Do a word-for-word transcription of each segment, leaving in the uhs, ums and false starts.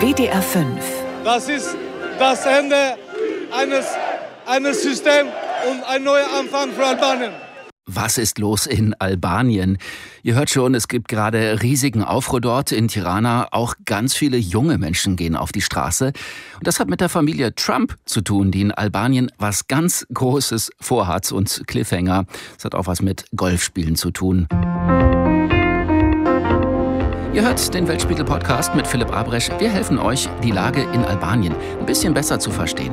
W D R fünf. Das ist das Ende eines, eines Systems und ein neuer Anfang für Albanien. Was ist los in Albanien? Ihr hört schon, es gibt gerade riesigen Aufruhr dort in Tirana. Auch ganz viele junge Menschen gehen auf die Straße. Und das hat mit der Familie Trump zu tun, die in Albanien was ganz Großes vorhat. Und Cliffhanger, das hat auch was mit Golfspielen zu tun. Ihr hört den Weltspiegel-Podcast mit Philipp Abresch. Wir helfen euch, die Lage in Albanien ein bisschen besser zu verstehen.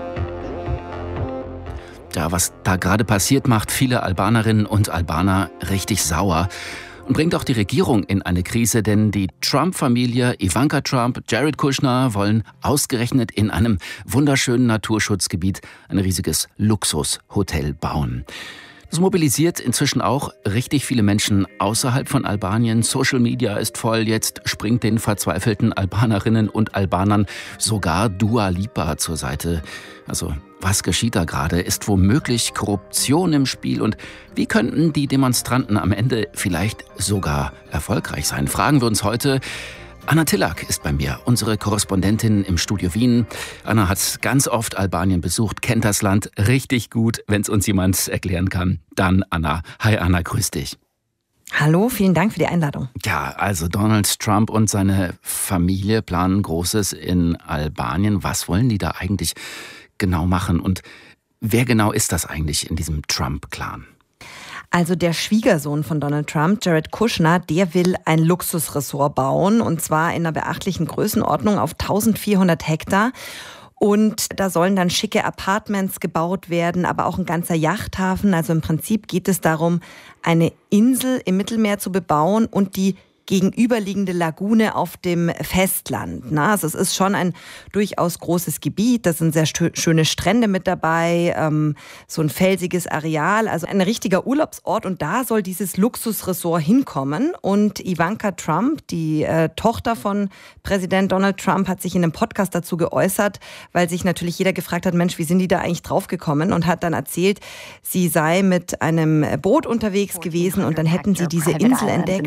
Ja, was da gerade passiert, macht viele Albanerinnen und Albaner richtig sauer und bringt auch die Regierung in eine Krise, denn die Trump-Familie, Ivanka Trump, Jared Kushner wollen ausgerechnet in einem wunderschönen Naturschutzgebiet ein riesiges Luxushotel bauen. Das mobilisiert inzwischen auch richtig viele Menschen außerhalb von Albanien. Social Media ist voll. Jetzt springt den verzweifelten Albanerinnen und Albanern sogar Dua Lipa zur Seite. Also, was geschieht da gerade? Ist womöglich Korruption im Spiel? Und wie könnten die Demonstranten am Ende vielleicht sogar erfolgreich sein? Fragen wir uns heute. Anna Tillak ist bei mir, unsere Korrespondentin im Studio Wien. Anna hat ganz oft Albanien besucht, kennt das Land richtig gut. Wenn es uns jemand erklären kann, dann Anna. Hi Anna, grüß dich. Hallo, vielen Dank für die Einladung. Ja, also Donald Trump und seine Familie planen Großes in Albanien. Was wollen die da eigentlich genau machen? Und wer genau ist das eigentlich in diesem Trump-Clan? Also der Schwiegersohn von Donald Trump, Jared Kushner, der will ein Luxusressort bauen und zwar in einer beachtlichen Größenordnung auf eintausendvierhundert Hektar. Und da sollen dann schicke Apartments gebaut werden, aber auch ein ganzer Yachthafen. Also im Prinzip geht es darum, eine Insel im Mittelmeer zu bebauen und die gegenüberliegende Lagune auf dem Festland. Na, also es ist schon ein durchaus großes Gebiet. Da sind sehr schöne Strände mit dabei, ähm, so ein felsiges Areal, also ein richtiger Urlaubsort. Und da soll dieses Luxusressort hinkommen. Und Ivanka Trump, die äh, Tochter von Präsident Donald Trump, hat sich in einem Podcast dazu geäußert, weil sich natürlich jeder gefragt hat, Mensch, wie sind die da eigentlich draufgekommen? Und hat dann erzählt, sie sei mit einem Boot unterwegs gewesen und dann hätten sie diese Insel entdeckt.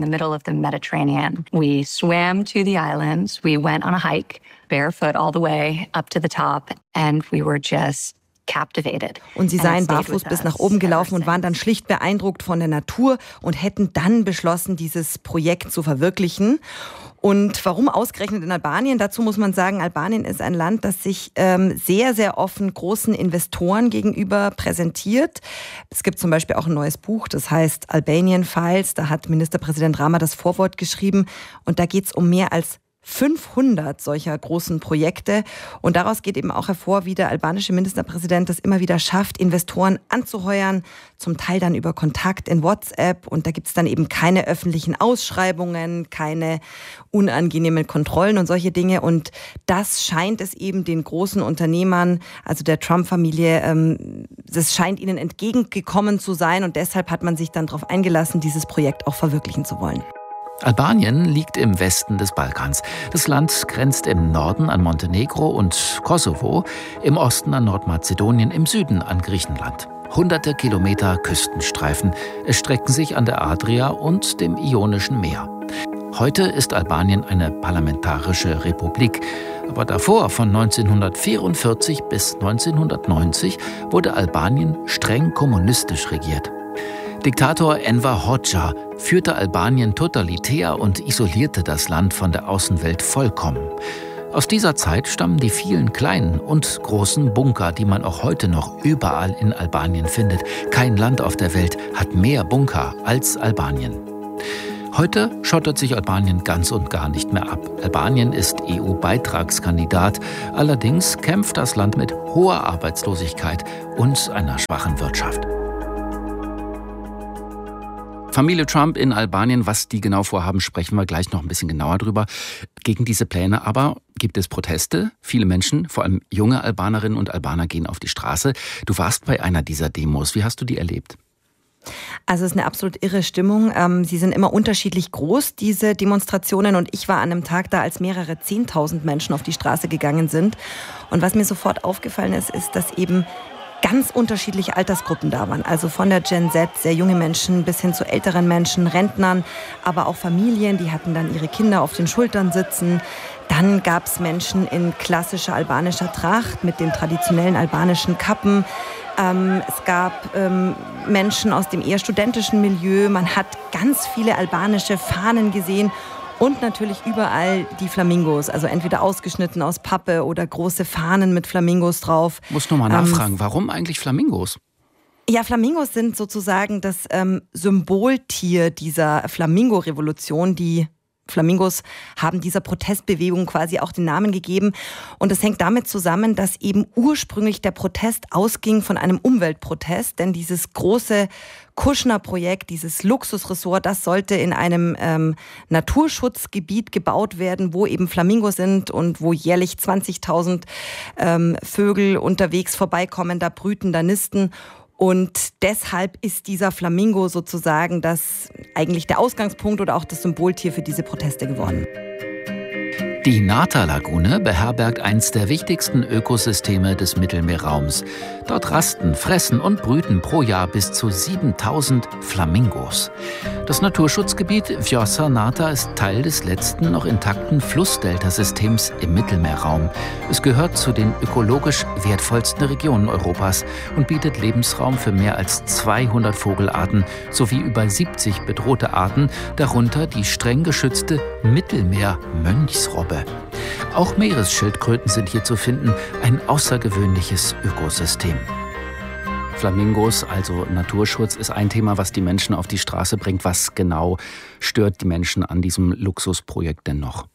We swam to the islands. We went on a hike, barefoot all the way up to the top, and we were just captivated. Und sie seien barfuß bis nach oben gelaufen und waren dann schlicht beeindruckt von der Natur und hätten dann beschlossen, dieses Projekt zu verwirklichen. Und warum ausgerechnet in Albanien? Dazu muss man sagen, Albanien ist ein Land, das sich ähm, sehr, sehr offen großen Investoren gegenüber präsentiert. Es gibt zum Beispiel auch ein neues Buch, das heißt Albanian Files. Da hat Ministerpräsident Rama das Vorwort geschrieben. Und da geht es um mehr als fünfhundert solcher großen Projekte. Und daraus geht eben auch hervor, wie der albanische Ministerpräsident das immer wieder schafft, Investoren anzuheuern, zum Teil dann über Kontakt in WhatsApp. Und da gibt es dann eben keine öffentlichen Ausschreibungen, keine unangenehmen Kontrollen und solche Dinge. Und das scheint es eben den großen Unternehmern, also der Trump-Familie, ähm, das scheint ihnen entgegengekommen zu sein. Und deshalb hat man sich dann darauf eingelassen, dieses Projekt auch verwirklichen zu wollen. Albanien liegt im Westen des Balkans. Das Land grenzt im Norden an Montenegro und Kosovo, im Osten an Nordmazedonien, im Süden an Griechenland. Hunderte Kilometer Küstenstreifen erstrecken sich an der Adria und dem Ionischen Meer. Heute ist Albanien eine parlamentarische Republik. Aber davor, von neunzehnhundertvierundvierzig bis neunzehnhundertneunzig, wurde Albanien streng kommunistisch regiert. Diktator Enver Hoxha führte Albanien totalitär und isolierte das Land von der Außenwelt vollkommen. Aus dieser Zeit stammen die vielen kleinen und großen Bunker, die man auch heute noch überall in Albanien findet. Kein Land auf der Welt hat mehr Bunker als Albanien. Heute schottet sich Albanien ganz und gar nicht mehr ab. Albanien ist E U-Beitragskandidat. Allerdings kämpft das Land mit hoher Arbeitslosigkeit und einer schwachen Wirtschaft. Familie Trump in Albanien, was die genau vorhaben, sprechen wir gleich noch ein bisschen genauer drüber. Gegen diese Pläne aber gibt es Proteste. Viele Menschen, vor allem junge Albanerinnen und Albaner, gehen auf die Straße. Du warst bei einer dieser Demos. Wie hast du die erlebt? Also es ist eine absolut irre Stimmung. Sie sind immer unterschiedlich groß, diese Demonstrationen. Und ich war an einem Tag da, als mehrere zehntausend Menschen auf die Straße gegangen sind. Und was mir sofort aufgefallen ist, ist, dass eben ganz unterschiedliche Altersgruppen da waren. Also von der Gen Z, sehr junge Menschen bis hin zu älteren Menschen, Rentnern, aber auch Familien, die hatten dann ihre Kinder auf den Schultern sitzen. Dann gab es Menschen in klassischer albanischer Tracht mit den traditionellen albanischen Kappen. Ähm, es gab ähm, Menschen aus dem eher studentischen Milieu. Man hat ganz viele albanische Fahnen gesehen. Und natürlich überall die Flamingos, also entweder ausgeschnitten aus Pappe oder große Fahnen mit Flamingos drauf. Muss nur mal nachfragen, ähm, warum eigentlich Flamingos? Ja, Flamingos sind sozusagen das ähm, Symboltier dieser Flamingo-Revolution, die Flamingos haben dieser Protestbewegung quasi auch den Namen gegeben. Und das hängt damit zusammen, dass eben ursprünglich der Protest ausging von einem Umweltprotest. Denn dieses große Kushner-Projekt, dieses Luxusressort, das sollte in einem ähm, Naturschutzgebiet gebaut werden, wo eben Flamingos sind und wo jährlich zwanzigtausend ähm, Vögel unterwegs vorbeikommen, da brüten, da nisten. Und deshalb ist dieser Flamingo sozusagen das eigentlich der Ausgangspunkt oder auch das Symboltier für diese Proteste geworden. Die Nata-Lagune beherbergt eins der wichtigsten Ökosysteme des Mittelmeerraums. Dort rasten, fressen und brüten pro Jahr bis zu siebentausend Flamingos. Das Naturschutzgebiet Vjosa Nata ist Teil des letzten noch intakten Flussdeltasystems im Mittelmeerraum. Es gehört zu den ökologisch wertvollsten Regionen Europas und bietet Lebensraum für mehr als zweihundert Vogelarten sowie über siebzig bedrohte Arten, darunter die streng geschützte Mittelmeer-Mönchsrobbe. Auch Meeresschildkröten sind hier zu finden, ein außergewöhnliches Ökosystem. Flamingos, also Naturschutz, ist ein Thema, was die Menschen auf die Straße bringt. Was genau stört die Menschen an diesem Luxusprojekt denn noch?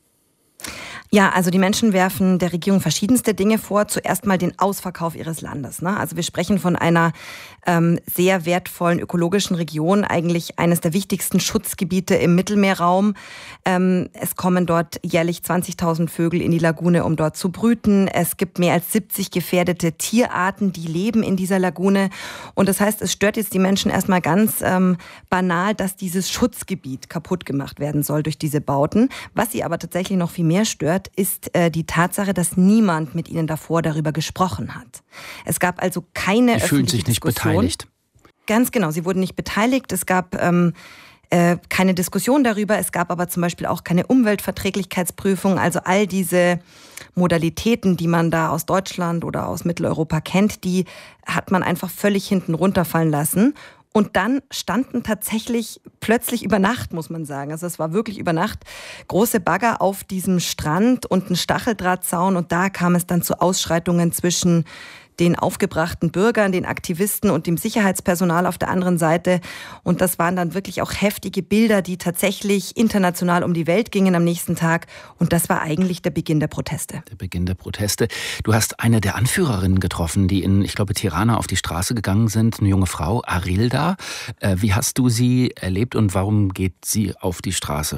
Ja, also die Menschen werfen der Regierung verschiedenste Dinge vor. Zuerst mal den Ausverkauf ihres Landes. Ne? Also wir sprechen von einer ähm, sehr wertvollen ökologischen Region, eigentlich eines der wichtigsten Schutzgebiete im Mittelmeerraum. Ähm, es kommen dort jährlich zwanzigtausend Vögel in die Lagune, um dort zu brüten. Es gibt mehr als siebzig gefährdete Tierarten, die leben in dieser Lagune. Und das heißt, es stört jetzt die Menschen erstmal ganz ähm, banal, dass dieses Schutzgebiet kaputt gemacht werden soll durch diese Bauten. Was sie aber tatsächlich noch viel mehr stört, ist äh, die Tatsache, dass niemand mit ihnen davor darüber gesprochen hat. Es gab also keine die öffentliche fühlen sich nicht Diskussion. Beteiligt. Ganz genau, sie wurden nicht beteiligt. Es gab ähm, äh, keine Diskussion darüber. Es gab aber zum Beispiel auch keine Umweltverträglichkeitsprüfung. Also all diese Modalitäten, die man da aus Deutschland oder aus Mitteleuropa kennt, die hat man einfach völlig hinten runterfallen lassen. Und dann standen tatsächlich plötzlich über Nacht, muss man sagen, also es war wirklich über Nacht, große Bagger auf diesem Strand und ein Stacheldrahtzaun. Und da kam es dann zu Ausschreitungen zwischen den aufgebrachten Bürgern, den Aktivisten und dem Sicherheitspersonal auf der anderen Seite. Und das waren dann wirklich auch heftige Bilder, die tatsächlich international um die Welt gingen am nächsten Tag. Und das war eigentlich der Beginn der Proteste. Der Beginn der Proteste. Du hast eine der Anführerinnen getroffen, die in, ich glaube, Tirana auf die Straße gegangen sind, eine junge Frau, Arilda. Wie hast du sie erlebt und warum geht sie auf die Straße?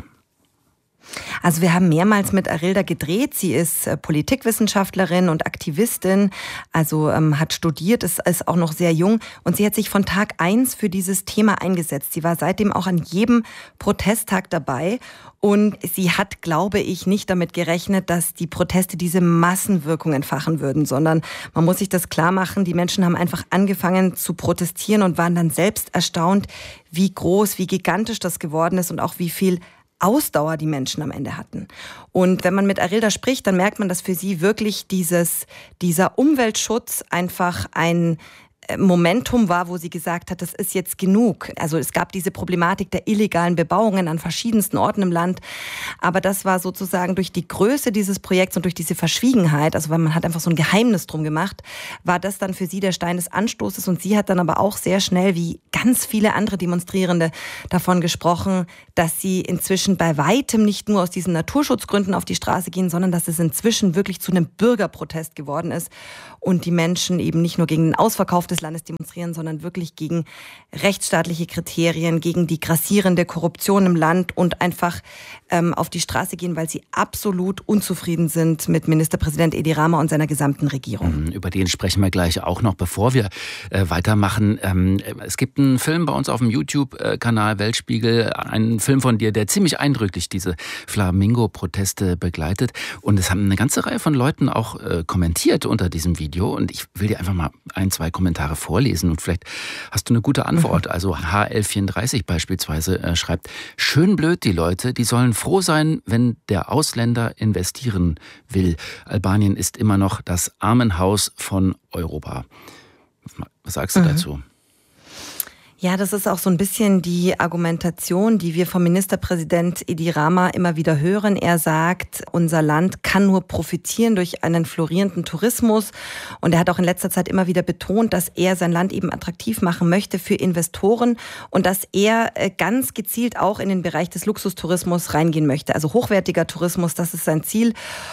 Also wir haben mehrmals mit Arilda gedreht. Sie ist äh, Politikwissenschaftlerin und Aktivistin, also ähm, hat studiert, ist, ist auch noch sehr jung und sie hat sich von Tag eins für dieses Thema eingesetzt. Sie war seitdem auch an jedem Protesttag dabei und sie hat, glaube ich, nicht damit gerechnet, dass die Proteste diese Massenwirkung entfachen würden, sondern man muss sich das klar machen, die Menschen haben einfach angefangen zu protestieren und waren dann selbst erstaunt, wie groß, wie gigantisch das geworden ist und auch wie viel Ausdauer die Menschen am Ende hatten. Und wenn man mit Arilda spricht, dann merkt man, dass für sie wirklich dieses, dieser Umweltschutz einfach ein Momentum war, wo sie gesagt hat, das ist jetzt genug. Also es gab diese Problematik der illegalen Bebauungen an verschiedensten Orten im Land. Aber das war sozusagen durch die Größe dieses Projekts und durch diese Verschwiegenheit, also weil man hat einfach so ein Geheimnis drum gemacht, war das dann für sie der Stein des Anstoßes. Und sie hat dann aber auch sehr schnell, wie ganz viele andere Demonstrierende, davon gesprochen, dass sie inzwischen bei weitem nicht nur aus diesen Naturschutzgründen auf die Straße gehen, sondern dass es inzwischen wirklich zu einem Bürgerprotest geworden ist und die Menschen eben nicht nur gegen den Ausverkauf des des Landes demonstrieren, sondern wirklich gegen rechtsstaatliche Kriterien, gegen die grassierende Korruption im Land und einfach ähm, auf die Straße gehen, weil sie absolut unzufrieden sind mit Ministerpräsident Edi Rama und seiner gesamten Regierung. Über den sprechen wir gleich auch noch, bevor wir äh, weitermachen. Ähm, es gibt einen Film bei uns auf dem YouTube-Kanal Weltspiegel, einen Film von dir, der ziemlich eindrücklich diese Flamingo-Proteste begleitet. Und es haben eine ganze Reihe von Leuten auch äh, kommentiert unter diesem Video. Und ich will dir einfach mal ein, zwei Kommentare vorlesen und vielleicht hast du eine gute Antwort. Mhm. Also H L vierunddreißig beispielsweise äh, schreibt, schön blöd die Leute, die sollen froh sein, wenn der Ausländer investieren will. Albanien ist immer noch das Armenhaus von Europa. Was sagst du mhm. dazu? Ja, das ist auch so ein bisschen die Argumentation, die wir vom Ministerpräsident Edi Rama immer wieder hören. Er sagt, unser Land kann nur profitieren durch einen florierenden Tourismus. Und er hat auch in letzter Zeit immer wieder betont, dass er sein Land eben attraktiv machen möchte für Investoren und dass er ganz gezielt auch in den Bereich des Luxustourismus reingehen möchte. Also hochwertiger Tourismus, das ist sein Ziel.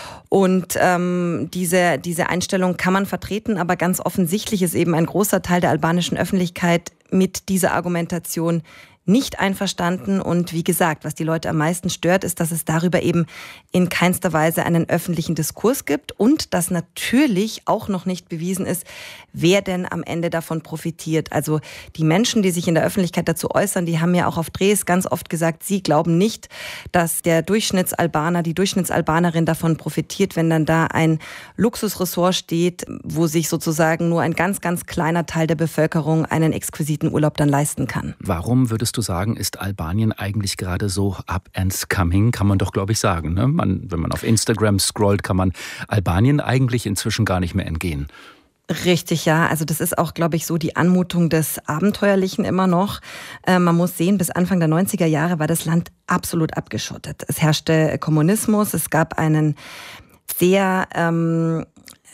Und ähm, diese, diese Einstellung kann man vertreten, aber ganz offensichtlich ist eben ein großer Teil der albanischen Öffentlichkeit mit dieser Argumentation nicht einverstanden. Und wie gesagt, was die Leute am meisten stört, ist, dass es darüber eben in keinster Weise einen öffentlichen Diskurs gibt und dass natürlich auch noch nicht bewiesen ist, wer denn am Ende davon profitiert. Also die Menschen, die sich in der Öffentlichkeit dazu äußern, die haben ja auch auf Drehs ganz oft gesagt, sie glauben nicht, dass der Durchschnittsalbaner, die Durchschnittsalbanerin davon profitiert, wenn dann da ein Luxusressort steht, wo sich sozusagen nur ein ganz, ganz kleiner Teil der Bevölkerung einen exquisiten Urlaub dann leisten kann. Warum würdest du sagen, ist Albanien eigentlich gerade so up and coming? Kann man doch, glaube ich, sagen. Ne? Man, wenn man auf Instagram scrollt, kann man Albanien eigentlich inzwischen gar nicht mehr entgehen. Richtig, ja. Also das ist auch, glaube ich, so die Anmutung des Abenteuerlichen immer noch. Äh, man muss sehen, bis Anfang der neunziger Jahre war das Land absolut abgeschottet. Es herrschte Kommunismus, es gab einen sehr ähm,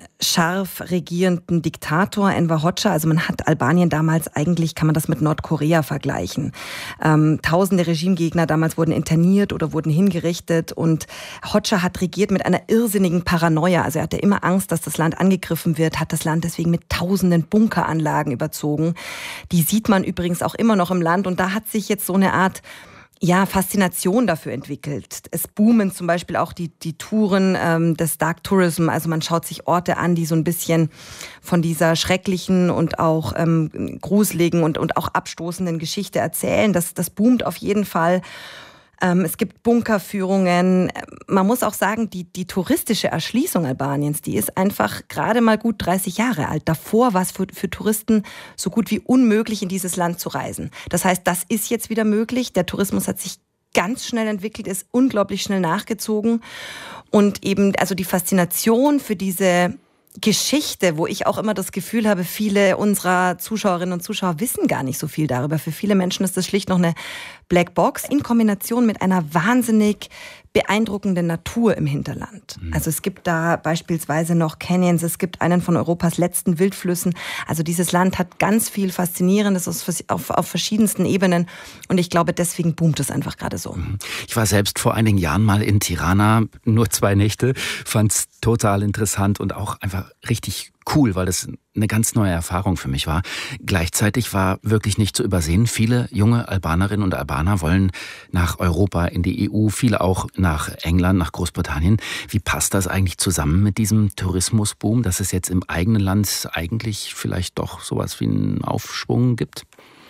scharf regierenden Diktator, Enver Hoxha. Also man hat Albanien damals eigentlich, kann man das mit Nordkorea vergleichen. Ähm, tausende Regimegegner damals wurden interniert oder wurden hingerichtet und Hoxha hat regiert mit einer irrsinnigen Paranoia. Also er hatte immer Angst, dass das Land angegriffen wird, hat das Land deswegen mit tausenden Bunkeranlagen überzogen. Die sieht man übrigens auch immer noch im Land und da hat sich jetzt so eine Art ja, Faszination dafür entwickelt. Es boomen zum Beispiel auch die, die Touren ähm, des Dark Tourism. Also man schaut sich Orte an, die so ein bisschen von dieser schrecklichen und auch ähm, gruseligen und, und auch abstoßenden Geschichte erzählen. Das, das boomt auf jeden Fall. Ähm, es gibt Bunkerführungen. Man muss auch sagen, die, die touristische Erschließung Albaniens, die ist einfach gerade mal gut dreißig Jahre alt. Davor war es für, für Touristen so gut wie unmöglich, in dieses Land zu reisen. Das heißt, das ist jetzt wieder möglich. Der Tourismus hat sich ganz schnell entwickelt, ist unglaublich schnell nachgezogen. Und eben also die Faszination für diese Geschichte, wo ich auch immer das Gefühl habe, viele unserer Zuschauerinnen und Zuschauer wissen gar nicht so viel darüber. Für viele Menschen ist das schlicht noch eine Blackbox in Kombination mit einer wahnsinnig beeindruckenden Natur im Hinterland. Mhm. Also es gibt da beispielsweise noch Canyons, es gibt einen von Europas letzten Wildflüssen. Also dieses Land hat ganz viel Faszinierendes auf, auf verschiedensten Ebenen und ich glaube, deswegen boomt es einfach gerade so. Ich war selbst vor einigen Jahren mal in Tirana, nur zwei Nächte, fand es total interessant und auch einfach richtig cool, weil das eine ganz neue Erfahrung für mich war. Gleichzeitig war wirklich nicht zu übersehen, viele junge Albanerinnen und Albaner wollen nach Europa, in die E U, viele auch nach England, nach Großbritannien. Wie passt das eigentlich zusammen mit diesem Tourismusboom, dass es jetzt im eigenen Land eigentlich vielleicht doch sowas wie einen Aufschwung gibt?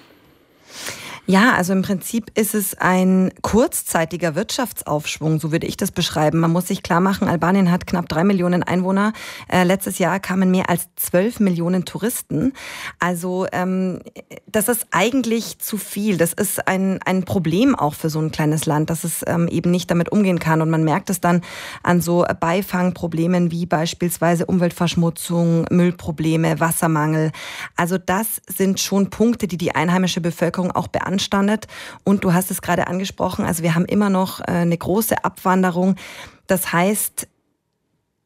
Ja, also im Prinzip ist es ein kurzzeitiger Wirtschaftsaufschwung, so würde ich das beschreiben. Man muss sich klar machen, Albanien hat knapp drei Millionen Einwohner. Äh, letztes Jahr kamen mehr als zwölf Millionen Touristen. Also ähm, das ist eigentlich zu viel. Das ist ein, ein Problem auch für so ein kleines Land, dass es ähm, eben nicht damit umgehen kann. Und man merkt es dann an so Beifangproblemen wie beispielsweise Umweltverschmutzung, Müllprobleme, Wassermangel. Also das sind schon Punkte, die die einheimische Bevölkerung auch beanstandet. Und du hast es gerade angesprochen, also wir haben immer noch eine große Abwanderung. Das heißt,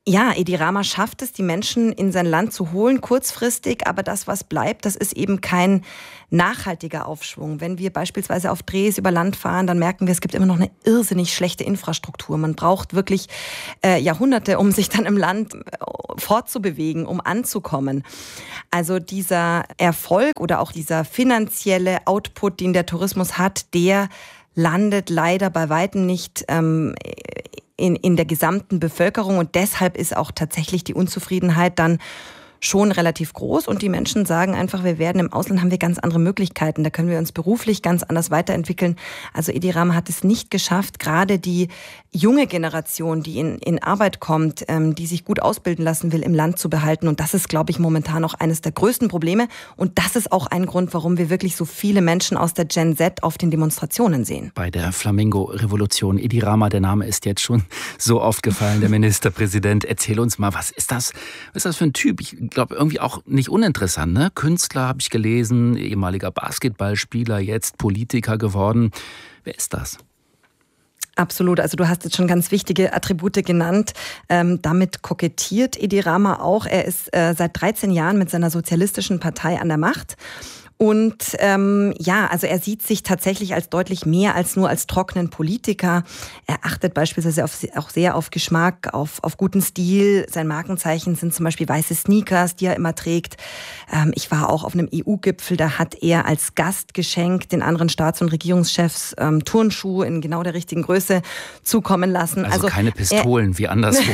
Ja, Edi Rama schafft es, die Menschen in sein Land zu holen, kurzfristig, aber das, was bleibt, das ist eben kein nachhaltiger Aufschwung. Wenn wir beispielsweise auf Drehs über Land fahren, dann merken wir, es gibt immer noch eine irrsinnig schlechte Infrastruktur. Man braucht wirklich äh, Jahrhunderte, um sich dann im Land fortzubewegen, um anzukommen. Also dieser Erfolg oder auch dieser finanzielle Output, den der Tourismus hat, der landet leider bei weitem nicht ähm, in, in der gesamten Bevölkerung und deshalb ist auch tatsächlich die Unzufriedenheit dann schon relativ groß und die Menschen sagen einfach, wir werden im Ausland, haben wir ganz andere Möglichkeiten, da können wir uns beruflich ganz anders weiterentwickeln. Also Edi Rama hat es nicht geschafft, gerade die junge Generation, die in, in Arbeit kommt, ähm, die sich gut ausbilden lassen will, im Land zu behalten und das ist, glaube ich, momentan auch eines der größten Probleme und das ist auch ein Grund, warum wir wirklich so viele Menschen aus der Gen Z auf den Demonstrationen sehen. Bei der Flamingo-Revolution, Edi Rama, der Name ist jetzt schon so oft gefallen, der Ministerpräsident. Erzähl uns mal, was ist das, was ist das für ein Typ? Ich Ich glaube, irgendwie auch nicht uninteressant, ne? Künstler, habe ich gelesen, ehemaliger Basketballspieler, jetzt Politiker geworden. Wer ist das? Absolut, also du hast jetzt schon ganz wichtige Attribute genannt. Ähm, damit kokettiert Edi Rama auch. Er ist äh, seit dreizehn Jahren mit seiner sozialistischen Partei an der Macht. Und ähm, ja, also er sieht sich tatsächlich als deutlich mehr als nur als trockenen Politiker. Er achtet beispielsweise auf, auch sehr auf Geschmack, auf, auf guten Stil. Sein Markenzeichen sind zum Beispiel weiße Sneakers, die er immer trägt. Ähm, ich war auch auf einem E U-Gipfel, da hat er als Gast geschenkt den anderen Staats- und Regierungschefs ähm, Turnschuhe in genau der richtigen Größe zukommen lassen. Also, also keine Pistolen er, wie anderswo.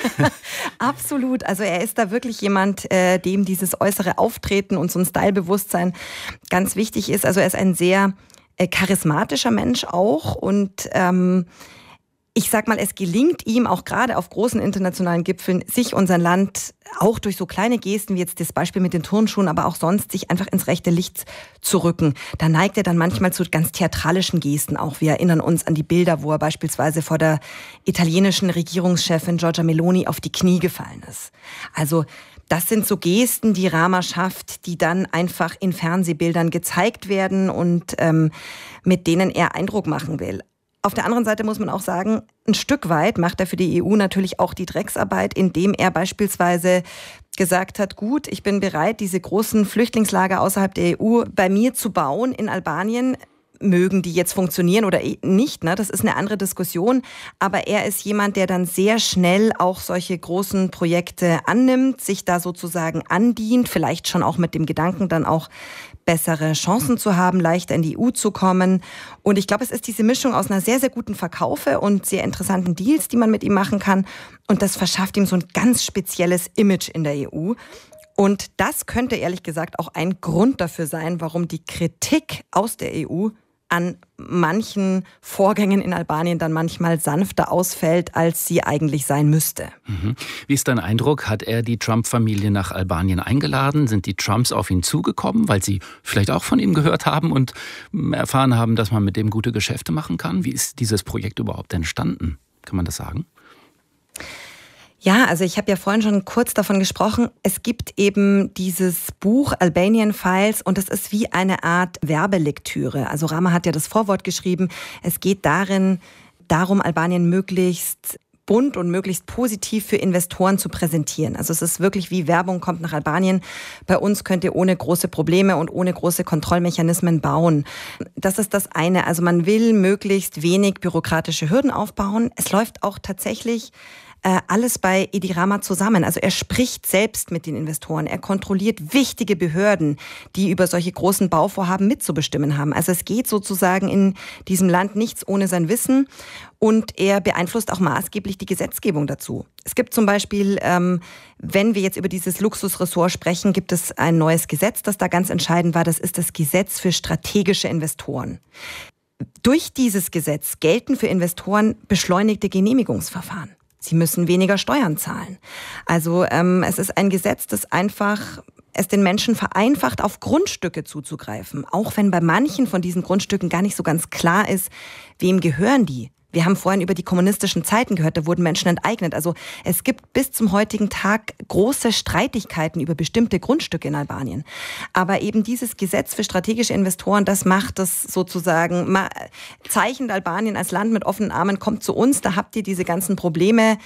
Absolut, also er ist da wirklich jemand, äh, dem dieses äußere Auftreten und so ein Stylebewusstsein ganz wichtig ist. Also er ist ein sehr äh, charismatischer Mensch auch und ähm, ich sag mal, es gelingt ihm auch gerade auf großen internationalen Gipfeln, sich und sein Land auch durch so kleine Gesten wie jetzt das Beispiel mit den Turnschuhen, aber auch sonst sich einfach ins rechte Licht zu rücken. Da neigt er dann manchmal zu ganz theatralischen Gesten auch. Wir erinnern uns an die Bilder, wo er beispielsweise vor der italienischen Regierungschefin Giorgia Meloni auf die Knie gefallen ist. Also das sind so Gesten, die Rama schafft, die dann einfach in Fernsehbildern gezeigt werden und ähm, mit denen er Eindruck machen will. Auf der anderen Seite muss man auch sagen, ein Stück weit macht er für die E U natürlich auch die Drecksarbeit, indem er beispielsweise gesagt hat, gut, ich bin bereit, diese großen Flüchtlingslager außerhalb der E U bei mir zu bauen in Albanien. Mögen die jetzt funktionieren oder nicht, ne? Das ist eine andere Diskussion. Aber er ist jemand, der dann sehr schnell auch solche großen Projekte annimmt, sich da sozusagen andient, vielleicht schon auch mit dem Gedanken, dann auch bessere Chancen zu haben, leichter in die E U zu kommen. Und ich glaube, es ist diese Mischung aus einer sehr, sehr guten Verkaufe und sehr interessanten Deals, die man mit ihm machen kann. Und das verschafft ihm so ein ganz spezielles Image in der E U. Und das könnte ehrlich gesagt auch ein Grund dafür sein, warum die Kritik aus der E U an manchen Vorgängen in Albanien dann manchmal sanfter ausfällt, als sie eigentlich sein müsste. Mhm. Wie ist dein Eindruck? Hat er die Trump-Familie nach Albanien eingeladen? Sind die Trumps auf ihn zugekommen, weil sie vielleicht auch von ihm gehört haben und erfahren haben, dass man mit dem gute Geschäfte machen kann? Wie ist dieses Projekt überhaupt entstanden? Kann man das sagen? Ja, also ich habe ja vorhin schon kurz davon gesprochen. Es gibt eben dieses Buch Albanian Files und das ist wie eine Art Werbelektüre. Also Rama hat ja das Vorwort geschrieben. Es geht darin darum, Albanien möglichst bunt und möglichst positiv für Investoren zu präsentieren. Also es ist wirklich wie Werbung, kommt nach Albanien. Bei uns könnt ihr ohne große Probleme und ohne große Kontrollmechanismen bauen. Das ist das eine. Also man will möglichst wenig bürokratische Hürden aufbauen. Es läuft auch tatsächlich alles bei Edi Rama zusammen. Also er spricht selbst mit den Investoren. Er kontrolliert wichtige Behörden, die über solche großen Bauvorhaben mitzubestimmen haben. Also es geht sozusagen in diesem Land nichts ohne sein Wissen. Und er beeinflusst auch maßgeblich die Gesetzgebung dazu. Es gibt zum Beispiel, ähm, wenn wir jetzt über dieses Luxusressort sprechen, gibt es ein neues Gesetz, das da ganz entscheidend war. Das ist das Gesetz für strategische Investoren. Durch dieses Gesetz gelten für Investoren beschleunigte Genehmigungsverfahren. Sie müssen weniger Steuern zahlen. Also ähm, es ist ein Gesetz, das einfach es den Menschen vereinfacht, auf Grundstücke zuzugreifen. Auch wenn bei manchen von diesen Grundstücken gar nicht so ganz klar ist, wem gehören die. Wir haben vorhin über die kommunistischen Zeiten gehört, da wurden Menschen enteignet. Also es gibt bis zum heutigen Tag große Streitigkeiten über bestimmte Grundstücke in Albanien. Aber eben dieses Gesetz für strategische Investoren, das macht das sozusagen, zeichnet Albanien als Land mit offenen Armen, kommt zu uns, da habt ihr diese ganzen Probleme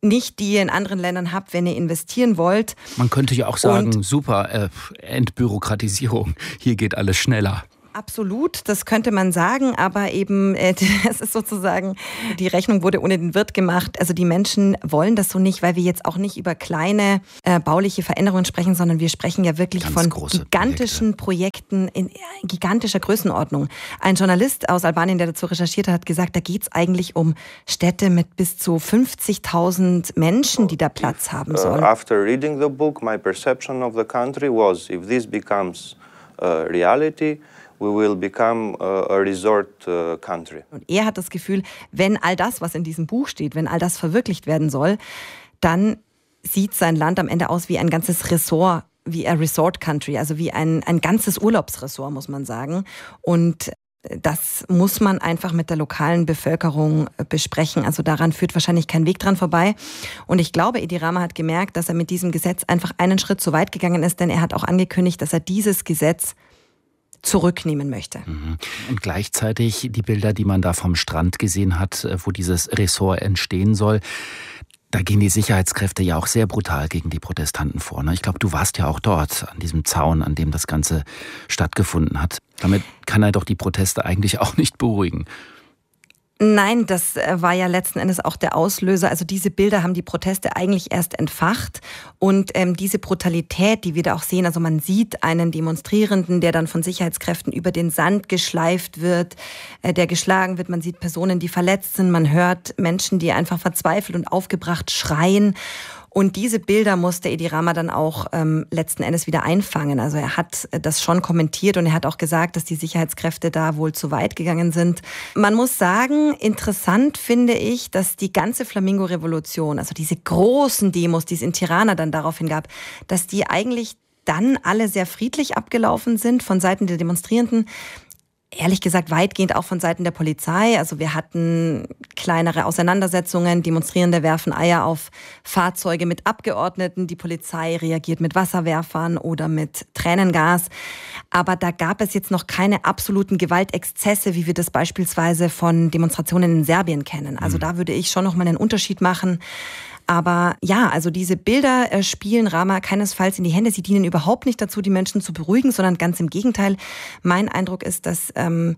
nicht, die ihr in anderen Ländern habt, wenn ihr investieren wollt. Man könnte ja auch sagen, Und super, äh, Entbürokratisierung, hier geht alles schneller. Absolut, das könnte man sagen, aber eben, äh, es ist sozusagen, die Rechnung wurde ohne den Wirt gemacht. Also die Menschen wollen das so nicht, weil wir jetzt auch nicht über kleine äh, bauliche Veränderungen sprechen, sondern wir sprechen ja wirklich Ganz von große gigantischen Projekten in äh, gigantischer Größenordnung. Ein Journalist aus Albanien, der dazu recherchiert hat, hat gesagt, da geht es eigentlich um Städte mit bis zu fünfzigtausend Menschen, die da Platz haben sollen. Uh, after reading the book, my perception of the country was, if this becomes uh, reality, we will become a resort country. Und er hat das Gefühl, wenn all das, was in diesem Buch steht, wenn all das verwirklicht werden soll, dann sieht sein Land am Ende aus wie ein ganzes Ressort, wie ein Resort Country, also wie ein, ein ganzes Urlaubsressort, muss man sagen. Und das muss man einfach mit der lokalen Bevölkerung besprechen. Also daran führt wahrscheinlich kein Weg dran vorbei. Und ich glaube, Edi Rama hat gemerkt, dass er mit diesem Gesetz einfach einen Schritt zu weit gegangen ist, denn er hat auch angekündigt, dass er dieses Gesetz zurücknehmen möchte. Und gleichzeitig die Bilder, die man da vom Strand gesehen hat, wo dieses Ressort entstehen soll, da gehen die Sicherheitskräfte ja auch sehr brutal gegen die Protestanten vor. Ich glaube, du warst ja auch dort, an diesem Zaun, an dem das Ganze stattgefunden hat. Damit kann er doch die Proteste eigentlich auch nicht beruhigen. Nein, das war ja letzten Endes auch der Auslöser. Also diese Bilder haben die Proteste eigentlich erst entfacht. Und ähm, diese Brutalität, die wir da auch sehen, also man sieht einen Demonstrierenden, der dann von Sicherheitskräften über den Sand geschleift wird, äh, der geschlagen wird. Man sieht Personen, die verletzt sind. Man hört Menschen, die einfach verzweifelt und aufgebracht schreien. Und diese Bilder musste Edi Rama dann auch ähm, letzten Endes wieder einfangen. Also er hat das schon kommentiert und er hat auch gesagt, dass die Sicherheitskräfte da wohl zu weit gegangen sind. Man muss sagen, interessant finde ich, dass die ganze Flamingo-Revolution, also diese großen Demos, die es in Tirana dann daraufhin gab, dass die eigentlich dann alle sehr friedlich abgelaufen sind von Seiten der Demonstrierenden. Ehrlich gesagt weitgehend auch von Seiten der Polizei. Also wir hatten kleinere Auseinandersetzungen. Demonstrierende werfen Eier auf Fahrzeuge mit Abgeordneten. Die Polizei reagiert mit Wasserwerfern oder mit Tränengas. Aber da gab es jetzt noch keine absoluten Gewaltexzesse, wie wir das beispielsweise von Demonstrationen in Serbien kennen. Also da würde ich schon noch mal einen Unterschied machen. Aber ja, also diese Bilder äh, spielen Rama keinesfalls in die Hände. Sie dienen überhaupt nicht dazu, die Menschen zu beruhigen, sondern ganz im Gegenteil. Mein Eindruck ist, dass ähm,